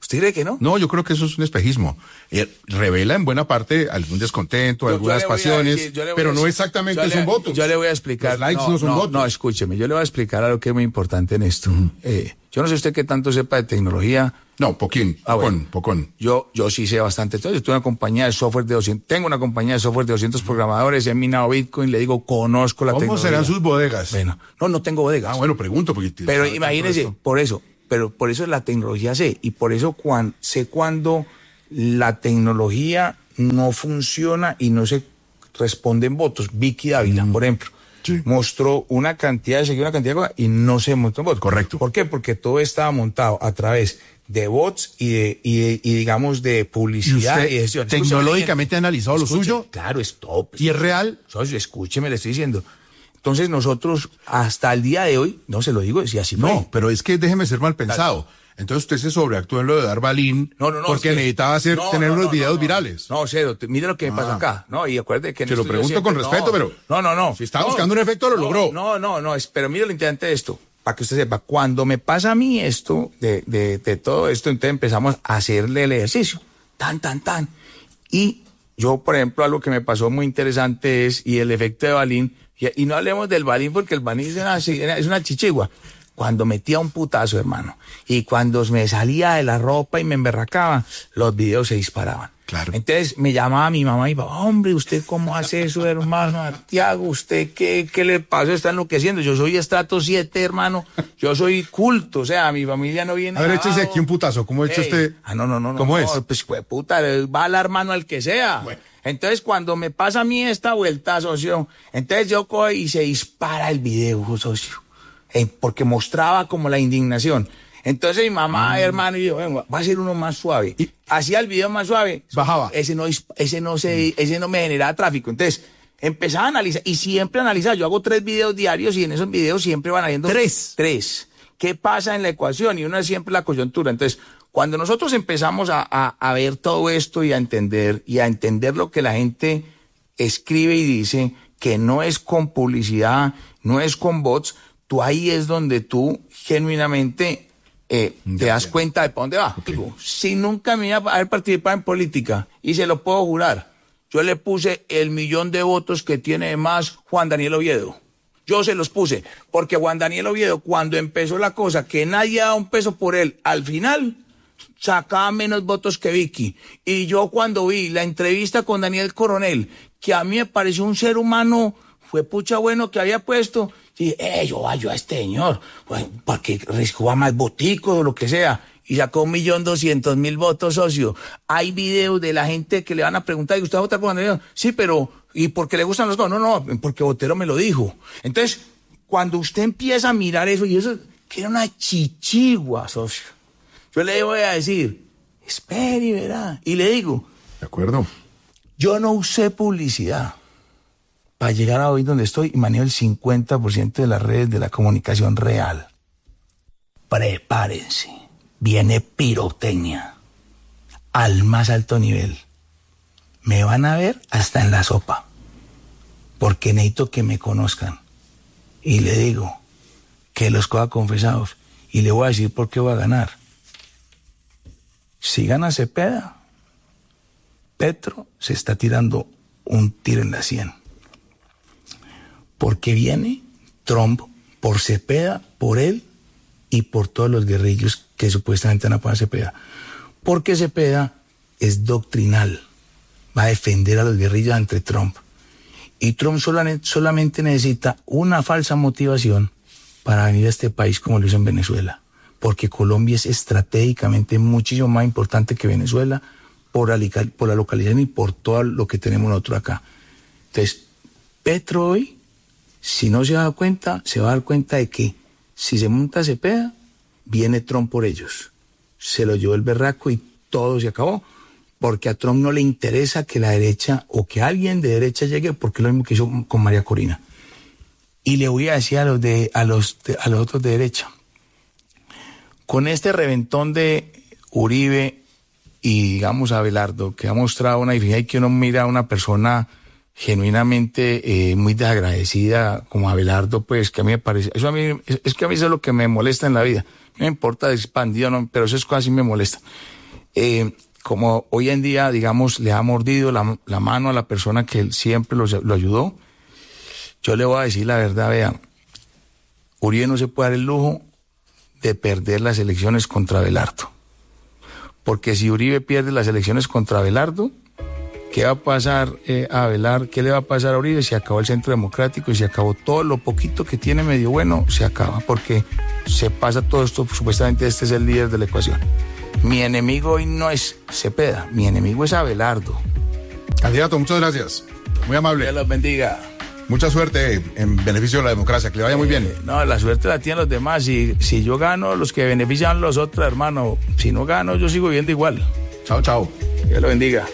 ¿Usted cree que no? No, yo creo que eso es un espejismo. Eh, revela en buena parte algún descontento, yo, algunas yo pasiones, decir, pero no exactamente le, son votos. Yo le voy a explicar. Los likes no, no son no, votos. No, escúcheme, yo le voy a explicar algo que es muy importante en esto. Uh-huh. Eh, yo no sé usted qué tanto sepa de tecnología. No, poquín, ah, pocón, bueno. pocón. Yo, yo sí sé bastante. Entonces, yo tengo una compañía de software de doscientos, tengo una compañía de software de doscientos programadores, he minado Bitcoin, le digo, conozco la ¿Cómo tecnología. ¿Cómo serán sus bodegas? Bueno, no, no tengo bodegas. Ah, bueno, pregunto. Porque pero imagínese, por eso, pero por eso la tecnología sé, y por eso cuan, sé cuando la tecnología no funciona y no se responden votos. Vicky Dávila, mm. por ejemplo. Sí. Mostró una cantidad de seguidores, una cantidad de cosas y no se mostró votos. Correcto. ¿Por qué? Porque todo estaba montado a través de bots y de, y, de, y digamos de publicidad. ¿Y usted y de gestión. tecnológicamente ha analizado lo suyo? Claro, es top. ¿Y es real? Socio, escúcheme, le estoy diciendo. Entonces nosotros, hasta el día de hoy, no se lo digo, si así fue. No, pero es que déjeme ser mal pensado. Entonces usted se sobreactuó en lo de dar balín no, no, no, porque es que, necesitaba hacer, no, tener no, unos no, videos no, no, virales. No, cero, mire lo que me pasó ah. acá. No, y acuérdate que... Se lo pregunto siempre, con respeto, no, pero... No, no, no. Si estaba no, buscando un efecto, lo no, logró. No, no, no, es, pero mire lo interesante de esto, para que usted sepa. Cuando me pasa a mí esto, de, de, de todo esto, entonces empezamos a hacerle el ejercicio. Tan, tan, tan. Y yo, por ejemplo, algo que me pasó muy interesante es, y el efecto de balín, y, y no hablemos del balín porque el balín es una, es una chichigua. Cuando metía un putazo, hermano, y cuando me salía de la ropa y me emberracaba, los videos se disparaban. Claro. Entonces me llamaba mi mamá y papá, hombre, ¿usted cómo hace eso, hermano Santiago? ¿Usted qué, qué le pasó? Está enloqueciendo. Yo soy estrato siete, hermano. Yo soy culto, o sea, mi familia no viene. A ver, échese aquí un putazo. ¿Cómo ha hecho usted? Ah, no, no, no. ¿Cómo no, es? Pues, pues, puta, va a la mano al que sea. Bueno. Entonces, cuando me pasa a mí esta vuelta, socio, entonces yo cojo y se dispara el video, socio. Eh, porque mostraba como la indignación. Entonces mi mamá, mm. hermano, y yo, venga, va a ser uno más suave. ¿Y? Hacía el video más suave. Bajaba. Ese no, ese no se, ese no me generaba tráfico. Entonces, empezaba a analizar, y siempre analizaba. Yo hago tres videos diarios y en esos videos siempre van habiendo tres. Tres. ¿Qué pasa en la ecuación? Y uno es siempre la coyuntura. Entonces, cuando nosotros empezamos a, a, a ver todo esto y a entender, y a entender lo que la gente escribe y dice, que no es con publicidad, no es con bots, tú ahí es donde tú genuinamente eh, te das cuenta de para dónde va. Okay. Digo, si nunca me iba a haber participado en política, y se lo puedo jurar, yo le puse el millón de votos que tiene más Juan Daniel Oviedo. Yo se los puse, porque Juan Daniel Oviedo, cuando empezó la cosa, que nadie daba un peso por él, al final sacaba menos votos que Vicky. Y yo cuando vi la entrevista con Daniel Coronel, que a mí me pareció un ser humano, fue pucha bueno que había puesto, y eh, yo vaya a este señor, pues, porque reciba más boticos o lo que sea, y sacó un millón doscientos mil votos, socio. Hay videos de la gente que le van a preguntar, ¿y usted va a votar por Juan? Sí, pero, ¿y por qué le gustan los cosas? No, no, porque Botero me lo dijo. Entonces, cuando usted empieza a mirar eso, y eso, que era una chichigua, socio, yo le voy a decir, espere y verá, y le digo, de acuerdo, yo no usé publicidad para llegar a hoy donde estoy y manejo el cincuenta por ciento de las redes de la comunicación real. Prepárense, viene pirotecnia al más alto nivel. Me van a ver hasta en la sopa, porque necesito que me conozcan. Y le digo que los coja confesados, y le voy a decir por qué voy a ganar. Si gana Cepeda, Petro se está tirando un tiro en la sien. Porque viene Trump por Cepeda, por él y por todos los guerrillos que supuestamente van a poner a Cepeda. Porque Cepeda es doctrinal, va a defender a los guerrillos ante Trump. Y Trump solamente necesita una falsa motivación para venir a este país como lo hizo en Venezuela. Porque Colombia es estratégicamente muchísimo más importante que Venezuela por la, por la localización y por todo lo que tenemos nosotros acá. Entonces, Petro hoy, si no se da cuenta, se va a dar cuenta de que si se monta Cepeda, viene Trump por ellos. Se lo llevó el berraco y todo se acabó. Porque a Trump no le interesa que la derecha o que alguien de derecha llegue, porque es lo mismo que hizo con María Corina. Y le voy a decir a los, de, a los, de, a los otros de derecha, con este reventón de Uribe y, digamos, Abelardo, que ha mostrado una diferencia y que uno mira a una persona genuinamente eh, muy desagradecida como Abelardo, pues que a mí me parece, eso a mí, es que a mí eso es lo que me molesta en la vida. No me importa expandido, no, pero eso es casi me molesta. Eh, como hoy en día, digamos, le ha mordido la, la mano a la persona que siempre lo, lo ayudó, yo le voy a decir la verdad, vean, Uribe no se puede dar el lujo de perder las elecciones contra Abelardo. Porque si Uribe pierde las elecciones contra Abelardo, ¿qué va a pasar eh, a Abelardo? ¿Qué le va a pasar a Uribe? Se acabó el Centro Democrático y se acabó todo lo poquito que tiene medio bueno, se acaba, porque se pasa todo esto, supuestamente este es el líder de la ecuación. Mi enemigo hoy no es Cepeda, mi enemigo es Abelardo. Candidato, muchas gracias. Muy amable. Dios los bendiga. Mucha suerte en beneficio de la democracia, que le vaya muy bien. Eh, no, la suerte la tienen los demás. Si, si yo gano, los que benefician los otros, hermano. Si no gano, yo sigo viviendo igual. Chao, chao. Dios lo bendiga.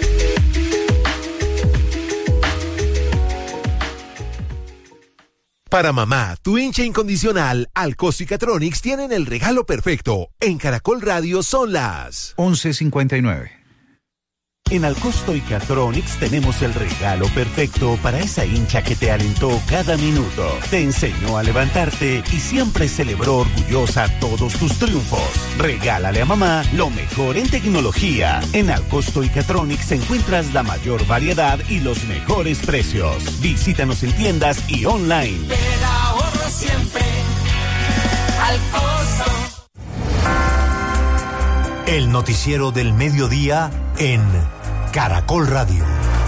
Para mamá, tu hincha incondicional, Alcosto y Catronics tienen el regalo perfecto. En Caracol Radio son las once cincuenta y nueve. En Alcosto y Catronics tenemos el regalo perfecto para esa hincha que te alentó cada minuto, te enseñó a levantarte y siempre celebró orgullosa todos tus triunfos. Regálale a mamá lo mejor en tecnología. En Alcosto y Catronics encuentras la mayor variedad y los mejores precios. Visítanos en tiendas y online. Te da ahorro siempre. Alcosto. El noticiero del mediodía en Caracol Radio.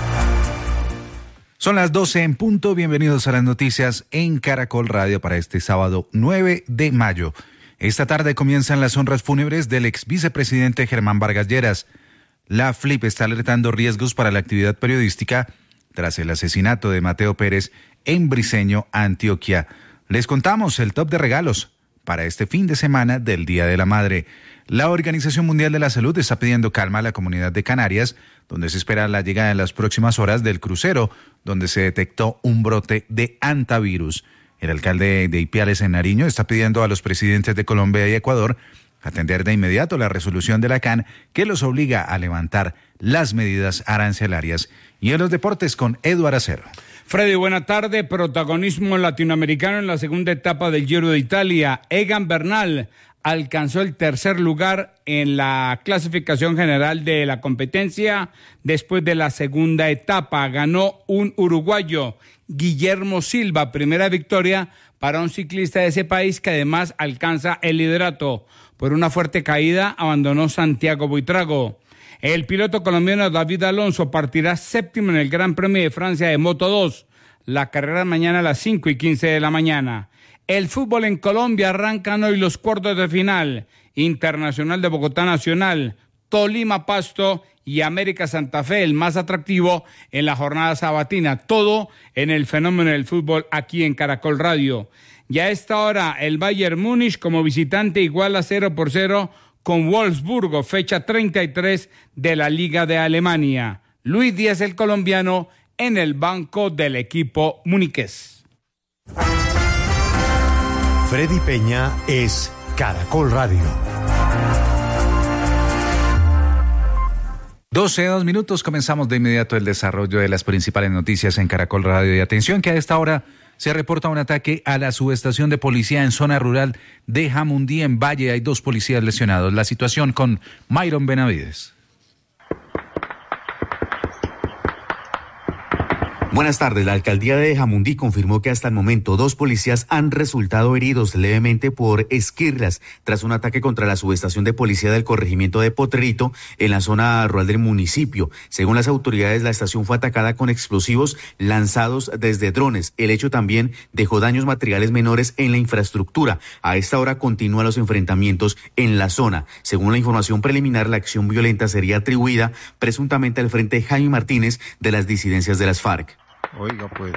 Son las doce en punto, bienvenidos a las noticias en Caracol Radio para este sábado nueve de mayo. Esta tarde comienzan las honras fúnebres del ex vicepresidente Germán Vargas Lleras. La F L I P está alertando riesgos para la actividad periodística tras el asesinato de Mateo Pérez en Briceño, Antioquia. Les contamos el top de regalos para este fin de semana del Día de la Madre. La Organización Mundial de la Salud está pidiendo calma a la comunidad de Canarias, donde se espera la llegada en las próximas horas del crucero, donde se detectó un brote de hantavirus. El alcalde de Ipiales, en Nariño, está pidiendo a los presidentes de Colombia y Ecuador atender de inmediato la resolución de la C A N que los obliga a levantar las medidas arancelarias. Y en los deportes con Eduardo Acero. Freddy, buena tarde. Protagonismo latinoamericano en la segunda etapa del Giro de Italia. Egan Bernal alcanzó el tercer lugar en la clasificación general de la competencia después de la segunda etapa. Ganó un uruguayo, Guillermo Silva, primera victoria para un ciclista de ese país que además alcanza el liderato. Por una fuerte caída abandonó Santiago Buitrago. El piloto colombiano David Alonso partirá séptimo en el Gran Premio de Francia de Moto dos. La carrera mañana a las cinco y quince de la mañana. El fútbol en Colombia arrancan hoy los cuartos de final. Internacional de Bogotá Nacional, Tolima Pasto y América Santa Fe, el más atractivo en la jornada sabatina. Todo en el fenómeno del fútbol aquí en Caracol Radio. Ya a esta hora el Bayern Múnich como visitante iguala cero por cero con Wolfsburgo, fecha treinta y tres de la Liga de Alemania. Luis Díaz, el colombiano, en el banco del equipo muniqués. Freddy Peña es Caracol Radio. doce, dos minutos, comenzamos de inmediato el desarrollo de las principales noticias en Caracol Radio. Y atención que a esta hora se reporta un ataque a la subestación de policía en zona rural de Jamundí, en Valle. Hay dos policías lesionados. La situación con Myron Benavides. Buenas tardes. La alcaldía de Jamundí confirmó que hasta el momento dos policías han resultado heridos levemente por esquirlas tras un ataque contra la subestación de policía del corregimiento de Potrerito en la zona rural del municipio. Según las autoridades, la estación fue atacada con explosivos lanzados desde drones. El hecho también dejó daños materiales menores en la infraestructura. A esta hora continúan los enfrentamientos en la zona. Según la información preliminar, la acción violenta sería atribuida presuntamente al Frente Jaime Martínez de las disidencias de las FARC. Oiga, pues.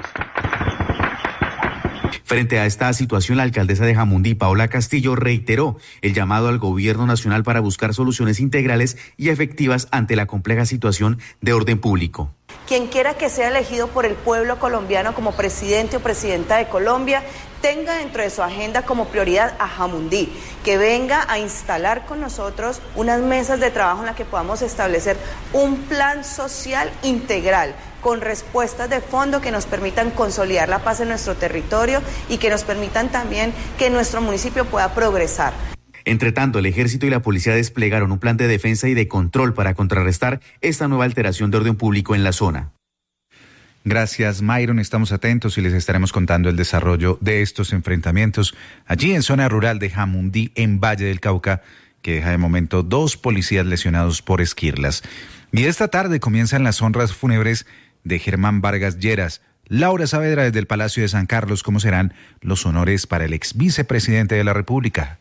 Frente a esta situación, la alcaldesa de Jamundí, Paola Castillo, reiteró el llamado al gobierno nacional para buscar soluciones integrales y efectivas ante la compleja situación de orden público. Quien quiera que sea elegido por el pueblo colombiano como presidente o presidenta de Colombia, tenga dentro de su agenda como prioridad a Jamundí, que venga a instalar con nosotros unas mesas de trabajo en las que podamos establecer un plan social integral, con respuestas de fondo que nos permitan consolidar la paz en nuestro territorio y que nos permitan también que nuestro municipio pueda progresar. Entre tanto, el ejército y la policía desplegaron un plan de defensa y de control para contrarrestar esta nueva alteración de orden público en la zona. Gracias, Myron. Estamos atentos y les estaremos contando el desarrollo de estos enfrentamientos allí en zona rural de Jamundí, en Valle del Cauca, que deja de momento dos policías lesionados por esquirlas. Y esta tarde comienzan las honras fúnebres de Germán Vargas Lleras. Laura Saavedra desde el Palacio de San Carlos, ¿cómo serán los honores para el ex vicepresidente de la República?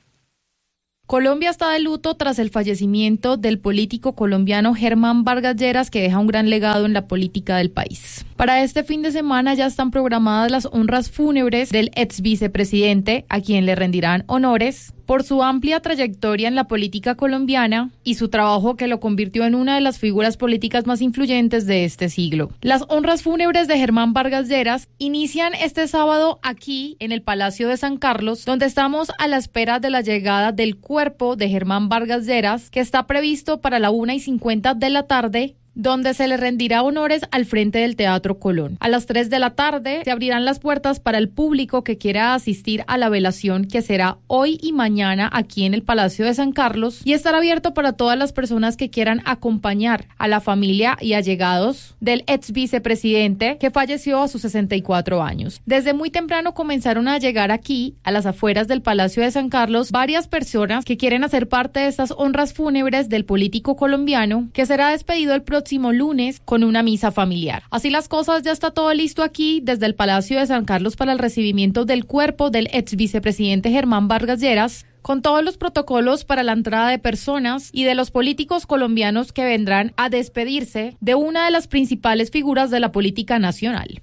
Colombia está de luto tras el fallecimiento del político colombiano Germán Vargas Lleras, que deja un gran legado en la política del país. Para este fin de semana ya están programadas las honras fúnebres del ex vicepresidente, a quien le rendirán honores por su amplia trayectoria en la política colombiana y su trabajo que lo convirtió en una de las figuras políticas más influyentes de este siglo. Las honras fúnebres de Germán Vargas Lleras inician este sábado aquí en el Palacio de San Carlos, donde estamos a la espera de la llegada del cuerpo de Germán Vargas Lleras, que está previsto para la una y cincuenta de la tarde, donde se le rendirá honores al frente del Teatro Colón. A las tres de la tarde se abrirán las puertas para el público que quiera asistir a la velación, que será hoy y mañana aquí en el Palacio de San Carlos, y estará abierto para todas las personas que quieran acompañar a la familia y allegados del ex vicepresidente, que falleció a sus sesenta y cuatro años. Desde muy temprano comenzaron a llegar aquí, a las afueras del Palacio de San Carlos, varias personas que quieren hacer parte de estas honras fúnebres del político colombiano, que será despedido el próximo próximo lunes con una misa familiar. Así las cosas, ya está todo listo aquí desde el Palacio de San Carlos para el recibimiento del cuerpo del ex vicepresidente Germán Vargas Lleras, con todos los protocolos para la entrada de personas y de los políticos colombianos que vendrán a despedirse de una de las principales figuras de la política nacional.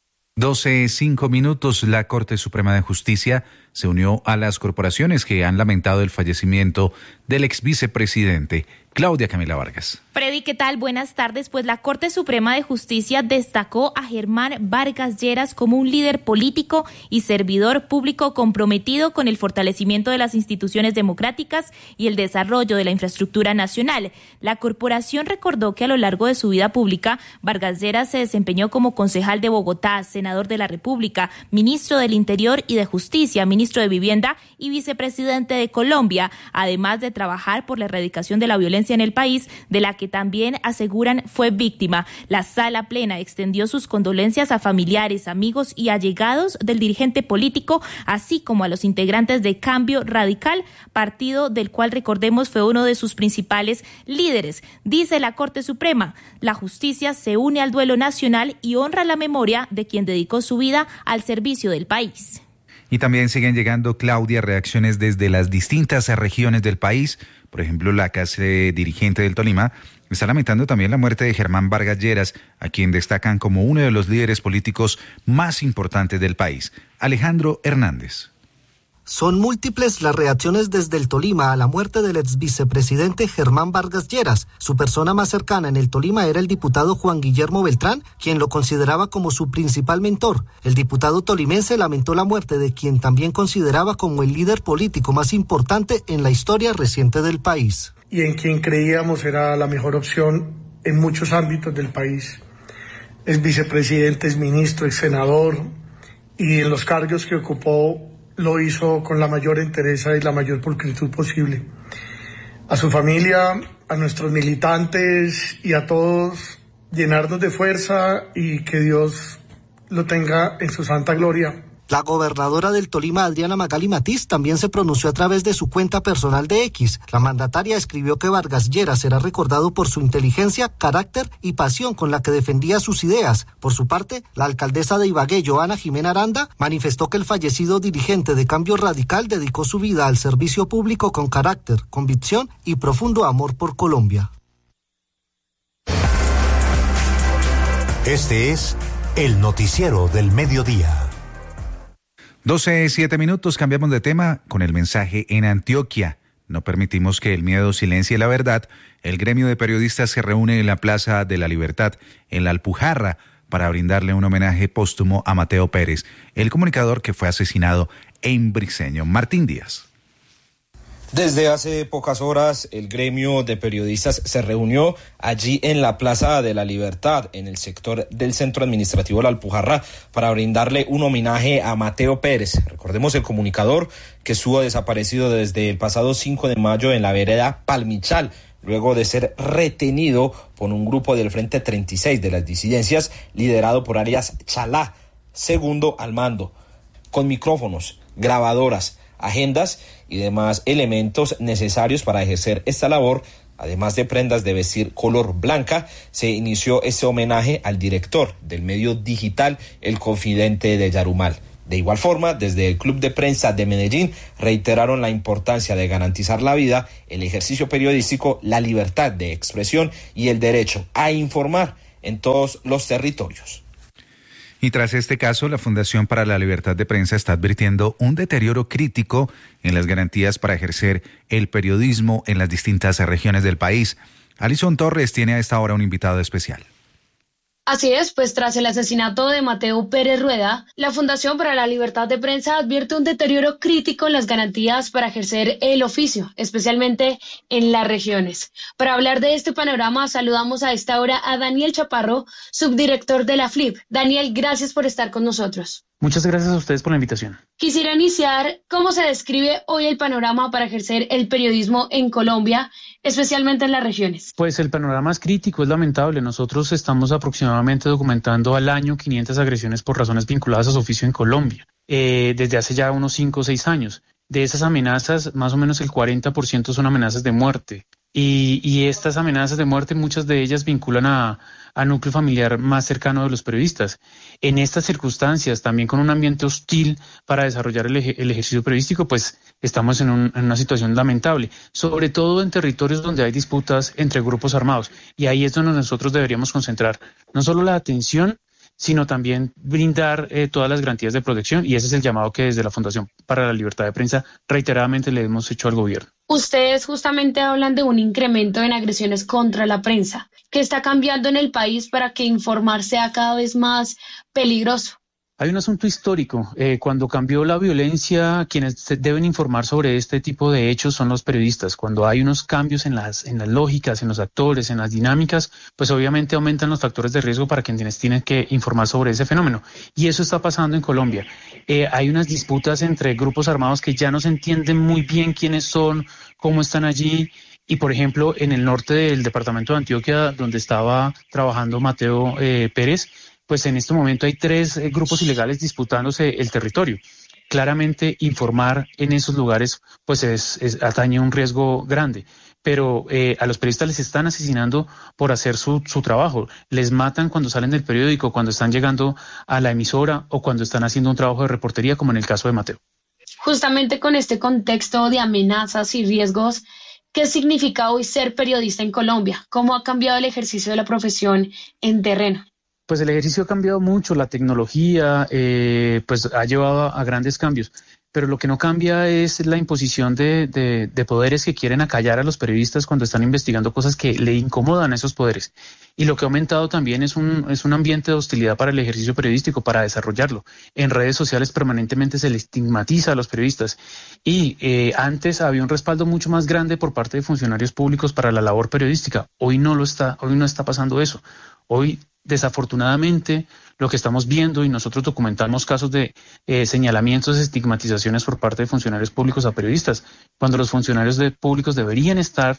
doce, cinco minutos. La Corte Suprema de Justicia se unió a las corporaciones que han lamentado el fallecimiento del ex vicepresidente. Claudia Camila Vargas. Freddy, ¿qué tal? Buenas tardes. Pues la Corte Suprema de Justicia destacó a Germán Vargas Lleras como un líder político y servidor público comprometido con el fortalecimiento de las instituciones democráticas y el desarrollo de la infraestructura nacional. La corporación recordó que a lo largo de su vida pública, Vargas Lleras se desempeñó como concejal de Bogotá, senador de la República, ministro del Interior y de Justicia, ministro de Vivienda y vicepresidente de Colombia, además de trabajar por la erradicación de la violencia en el país, de la que también aseguran fue víctima. La Sala Plena extendió sus condolencias a familiares, amigos y allegados del dirigente político, así como a los integrantes de Cambio Radical, partido del cual, recordemos, fue uno de sus principales líderes. Dice la Corte Suprema, la justicia se une al duelo nacional y honra la memoria de quien dedicó su vida al servicio del país. Y también siguen llegando, Claudia, reacciones desde las distintas regiones del país. Por ejemplo, la clase dirigente del Tolima está lamentando también la muerte de Germán Vargas Lleras, a quien destacan como uno de los líderes políticos más importantes del país. Alejandro Hernández. Son múltiples las reacciones desde el Tolima a la muerte del ex vicepresidente Germán Vargas Lleras. Su persona más cercana en el Tolima era el diputado Juan Guillermo Beltrán, quien lo consideraba como su principal mentor. El diputado tolimense lamentó la muerte de quien también consideraba como el líder político más importante en la historia reciente del país. Y en quien creíamos era la mejor opción en muchos ámbitos del país. Es vicepresidente, es ministro, es senador, y en los cargos que ocupó lo hizo con la mayor entereza y la mayor pulcritud posible. A su familia, a nuestros militantes y a todos, llenarnos de fuerza y que Dios lo tenga en su santa gloria. La gobernadora del Tolima, Adriana Magali Matiz, también se pronunció a través de su cuenta personal de X. La mandataria escribió que Vargas Lleras será recordado por su inteligencia, carácter y pasión con la que defendía sus ideas. Por su parte, la alcaldesa de Ibagué, Joana Jimena Aranda, manifestó que el fallecido dirigente de Cambio Radical dedicó su vida al servicio público con carácter, convicción y profundo amor por Colombia. Este es el noticiero del mediodía. doce, siete minutos, cambiamos de tema con el mensaje en Antioquia. No permitimos que el miedo silencie la verdad. El gremio de periodistas se reúne en la Plaza de la Libertad, en la Alpujarra, para brindarle un homenaje póstumo a Mateo Pérez, el comunicador que fue asesinado en Briceño. Martín Díaz. Desde hace pocas horas, el gremio de periodistas se reunió allí en la Plaza de la Libertad, en el sector del Centro Administrativo La Alpujarra, para brindarle un homenaje a Mateo Pérez. Recordemos el comunicador que estuvo desaparecido desde el pasado cinco de mayo en la vereda Palmichal, luego de ser retenido por un grupo del Frente treinta y seis de las disidencias, liderado por alias Chalá, segundo al mando, con micrófonos, grabadoras, agendas y demás elementos necesarios para ejercer esta labor. Además de prendas de vestir color blanca, se inició este homenaje al director del medio digital El Confidente de Yarumal. De igual forma, desde el Club de Prensa de Medellín reiteraron la importancia de garantizar la vida, el ejercicio periodístico, la libertad de expresión y el derecho a informar en todos los territorios. Y tras este caso, la Fundación para la Libertad de Prensa está advirtiendo un deterioro crítico en las garantías para ejercer el periodismo en las distintas regiones del país. Alison Torres tiene a esta hora un invitado especial. Así es, pues tras el asesinato de Mateo Pérez Rueda, la Fundación para la Libertad de Prensa advierte un deterioro crítico en las garantías para ejercer el oficio, especialmente en las regiones. Para hablar de este panorama, saludamos a esta hora a Daniel Chaparro, subdirector de la F L I B. Daniel, gracias por estar con nosotros. Muchas gracias a ustedes por la invitación. Quisiera iniciar, ¿cómo se describe hoy el panorama para ejercer el periodismo en Colombia, especialmente en las regiones? Pues el panorama es crítico, es lamentable. Nosotros estamos aproximadamente documentando al año quinientas agresiones por razones vinculadas a su oficio en Colombia, eh, desde hace ya unos cinco o seis años. De esas amenazas, más o menos el cuarenta por ciento son amenazas de muerte. Y, y estas amenazas de muerte, muchas de ellas vinculan a, a núcleo familiar más cercano de los periodistas. En estas circunstancias, también con un ambiente hostil para desarrollar el, el ejercicio periodístico, pues estamos en, un, en una situación lamentable, sobre todo en territorios donde hay disputas entre grupos armados. Y ahí es donde nosotros deberíamos concentrar no solo la atención, sino también brindar eh, todas las garantías de protección, y ese es el llamado que desde la Fundación para la Libertad de Prensa reiteradamente le hemos hecho al gobierno. Ustedes justamente hablan de un incremento en agresiones contra la prensa. ¿Qué está cambiando en el país para que informar sea cada vez más peligroso? Hay un asunto histórico. Eh, cuando cambió la violencia, quienes deben informar sobre este tipo de hechos son los periodistas. Cuando hay unos cambios en las, en las lógicas, en los actores, en las dinámicas, pues obviamente aumentan los factores de riesgo para quienes tienen que informar sobre ese fenómeno. Y eso está pasando en Colombia. Eh, hay unas disputas entre grupos armados que ya no se entienden muy bien quiénes son, cómo están allí. Y, por ejemplo, en el norte del departamento de Antioquia, donde estaba trabajando Mateo eh, Pérez, pues en este momento hay tres eh, grupos ilegales disputándose el territorio. Claramente informar en esos lugares pues es, es atañe un riesgo grande, pero eh, a los periodistas les están asesinando por hacer su, su trabajo. Les matan cuando salen del periódico, cuando están llegando a la emisora o cuando están haciendo un trabajo de reportería, como en el caso de Mateo. Justamente con este contexto de amenazas y riesgos, ¿qué significa hoy ser periodista en Colombia? ¿Cómo ha cambiado el ejercicio de la profesión en terreno? Pues el ejercicio ha cambiado mucho, la tecnología eh, pues ha llevado a, a grandes cambios, pero lo que no cambia es la imposición de, de, de poderes que quieren acallar a los periodistas cuando están investigando cosas que le incomodan a esos poderes. Y lo que ha aumentado también es un, es un ambiente de hostilidad para el ejercicio periodístico, para desarrollarlo. En redes sociales permanentemente se le estigmatiza a los periodistas y eh, antes había un respaldo mucho más grande por parte de funcionarios públicos para la labor periodística. Hoy no lo está, hoy no está pasando eso. Hoy, desafortunadamente, lo que estamos viendo, y nosotros documentamos casos de eh, señalamientos, estigmatizaciones por parte de funcionarios públicos a periodistas, cuando los funcionarios de, públicos deberían estar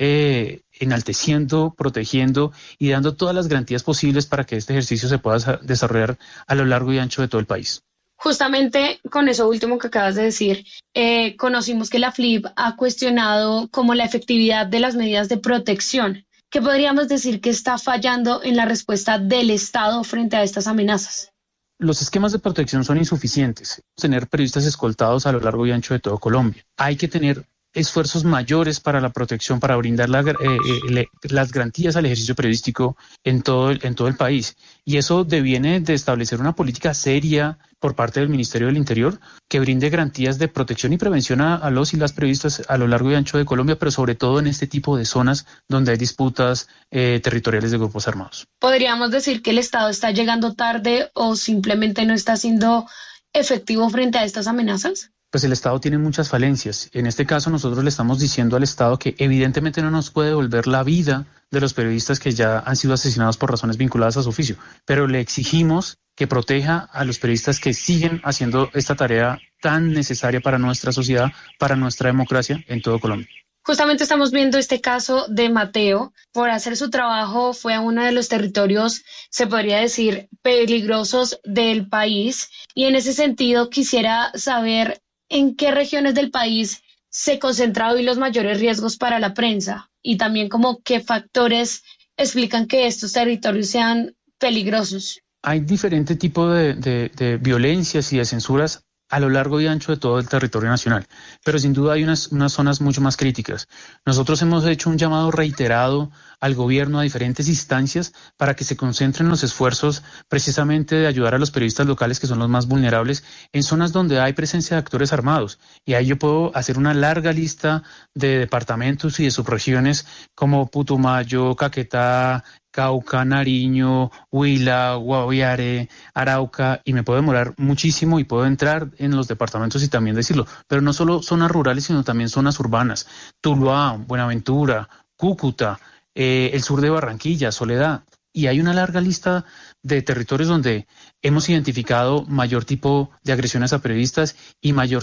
eh, enalteciendo, protegiendo y dando todas las garantías posibles para que este ejercicio se pueda desarrollar a lo largo y ancho de todo el país. Justamente con eso último que acabas de decir, eh, conocimos que la F L I B ha cuestionado como la efectividad de las medidas de protección. ¿Qué podríamos decir que está fallando en la respuesta del Estado frente a estas amenazas? Los esquemas de protección son insuficientes. Tener periodistas escoltados a lo largo y ancho de todo Colombia. Hay que tener esfuerzos mayores para la protección, para brindar la, eh, eh, las garantías al ejercicio periodístico en todo, el, en todo el país. Y eso deviene de establecer una política seria por parte del Ministerio del Interior que brinde garantías de protección y prevención a, a los y las periodistas a lo largo y ancho de Colombia, pero sobre todo en este tipo de zonas donde hay disputas eh, territoriales de grupos armados. ¿Podríamos decir que el Estado está llegando tarde o simplemente no está siendo efectivo frente a estas amenazas? pues el Estado tiene muchas falencias. En este caso nosotros le estamos diciendo al Estado que evidentemente no nos puede devolver la vida de los periodistas que ya han sido asesinados por razones vinculadas a su oficio, pero le exigimos que proteja a los periodistas que siguen haciendo esta tarea tan necesaria para nuestra sociedad, para nuestra democracia en todo Colombia. Justamente estamos viendo este caso de Mateo. Por hacer su trabajo fue a uno de los territorios, se podría decir, peligrosos del país. Y en ese sentido quisiera saber en qué regiones del país se concentran hoy los mayores riesgos para la prensa y también como qué factores explican que estos territorios sean peligrosos. Hay diferente tipo de, de, de violencias y de censuras a lo largo y ancho de todo el territorio nacional, pero sin duda hay unas, unas zonas mucho más críticas. Nosotros hemos hecho un llamado reiterado al gobierno, a diferentes instancias, para que se concentren los esfuerzos precisamente de ayudar a los periodistas locales, que son los más vulnerables, en zonas donde hay presencia de actores armados. Y ahí yo puedo hacer una larga lista de departamentos y de subregiones como Putumayo, Caquetá, Cauca, Nariño, Huila, Guaviare, Arauca, y me puedo demorar muchísimo y puedo entrar en los departamentos y también decirlo, pero no solo zonas rurales, sino también zonas urbanas, Tuluá, Buenaventura, Cúcuta, eh, el sur de Barranquilla, Soledad, y hay una larga lista de territorios donde hemos identificado mayor tipo de agresiones a periodistas y mayor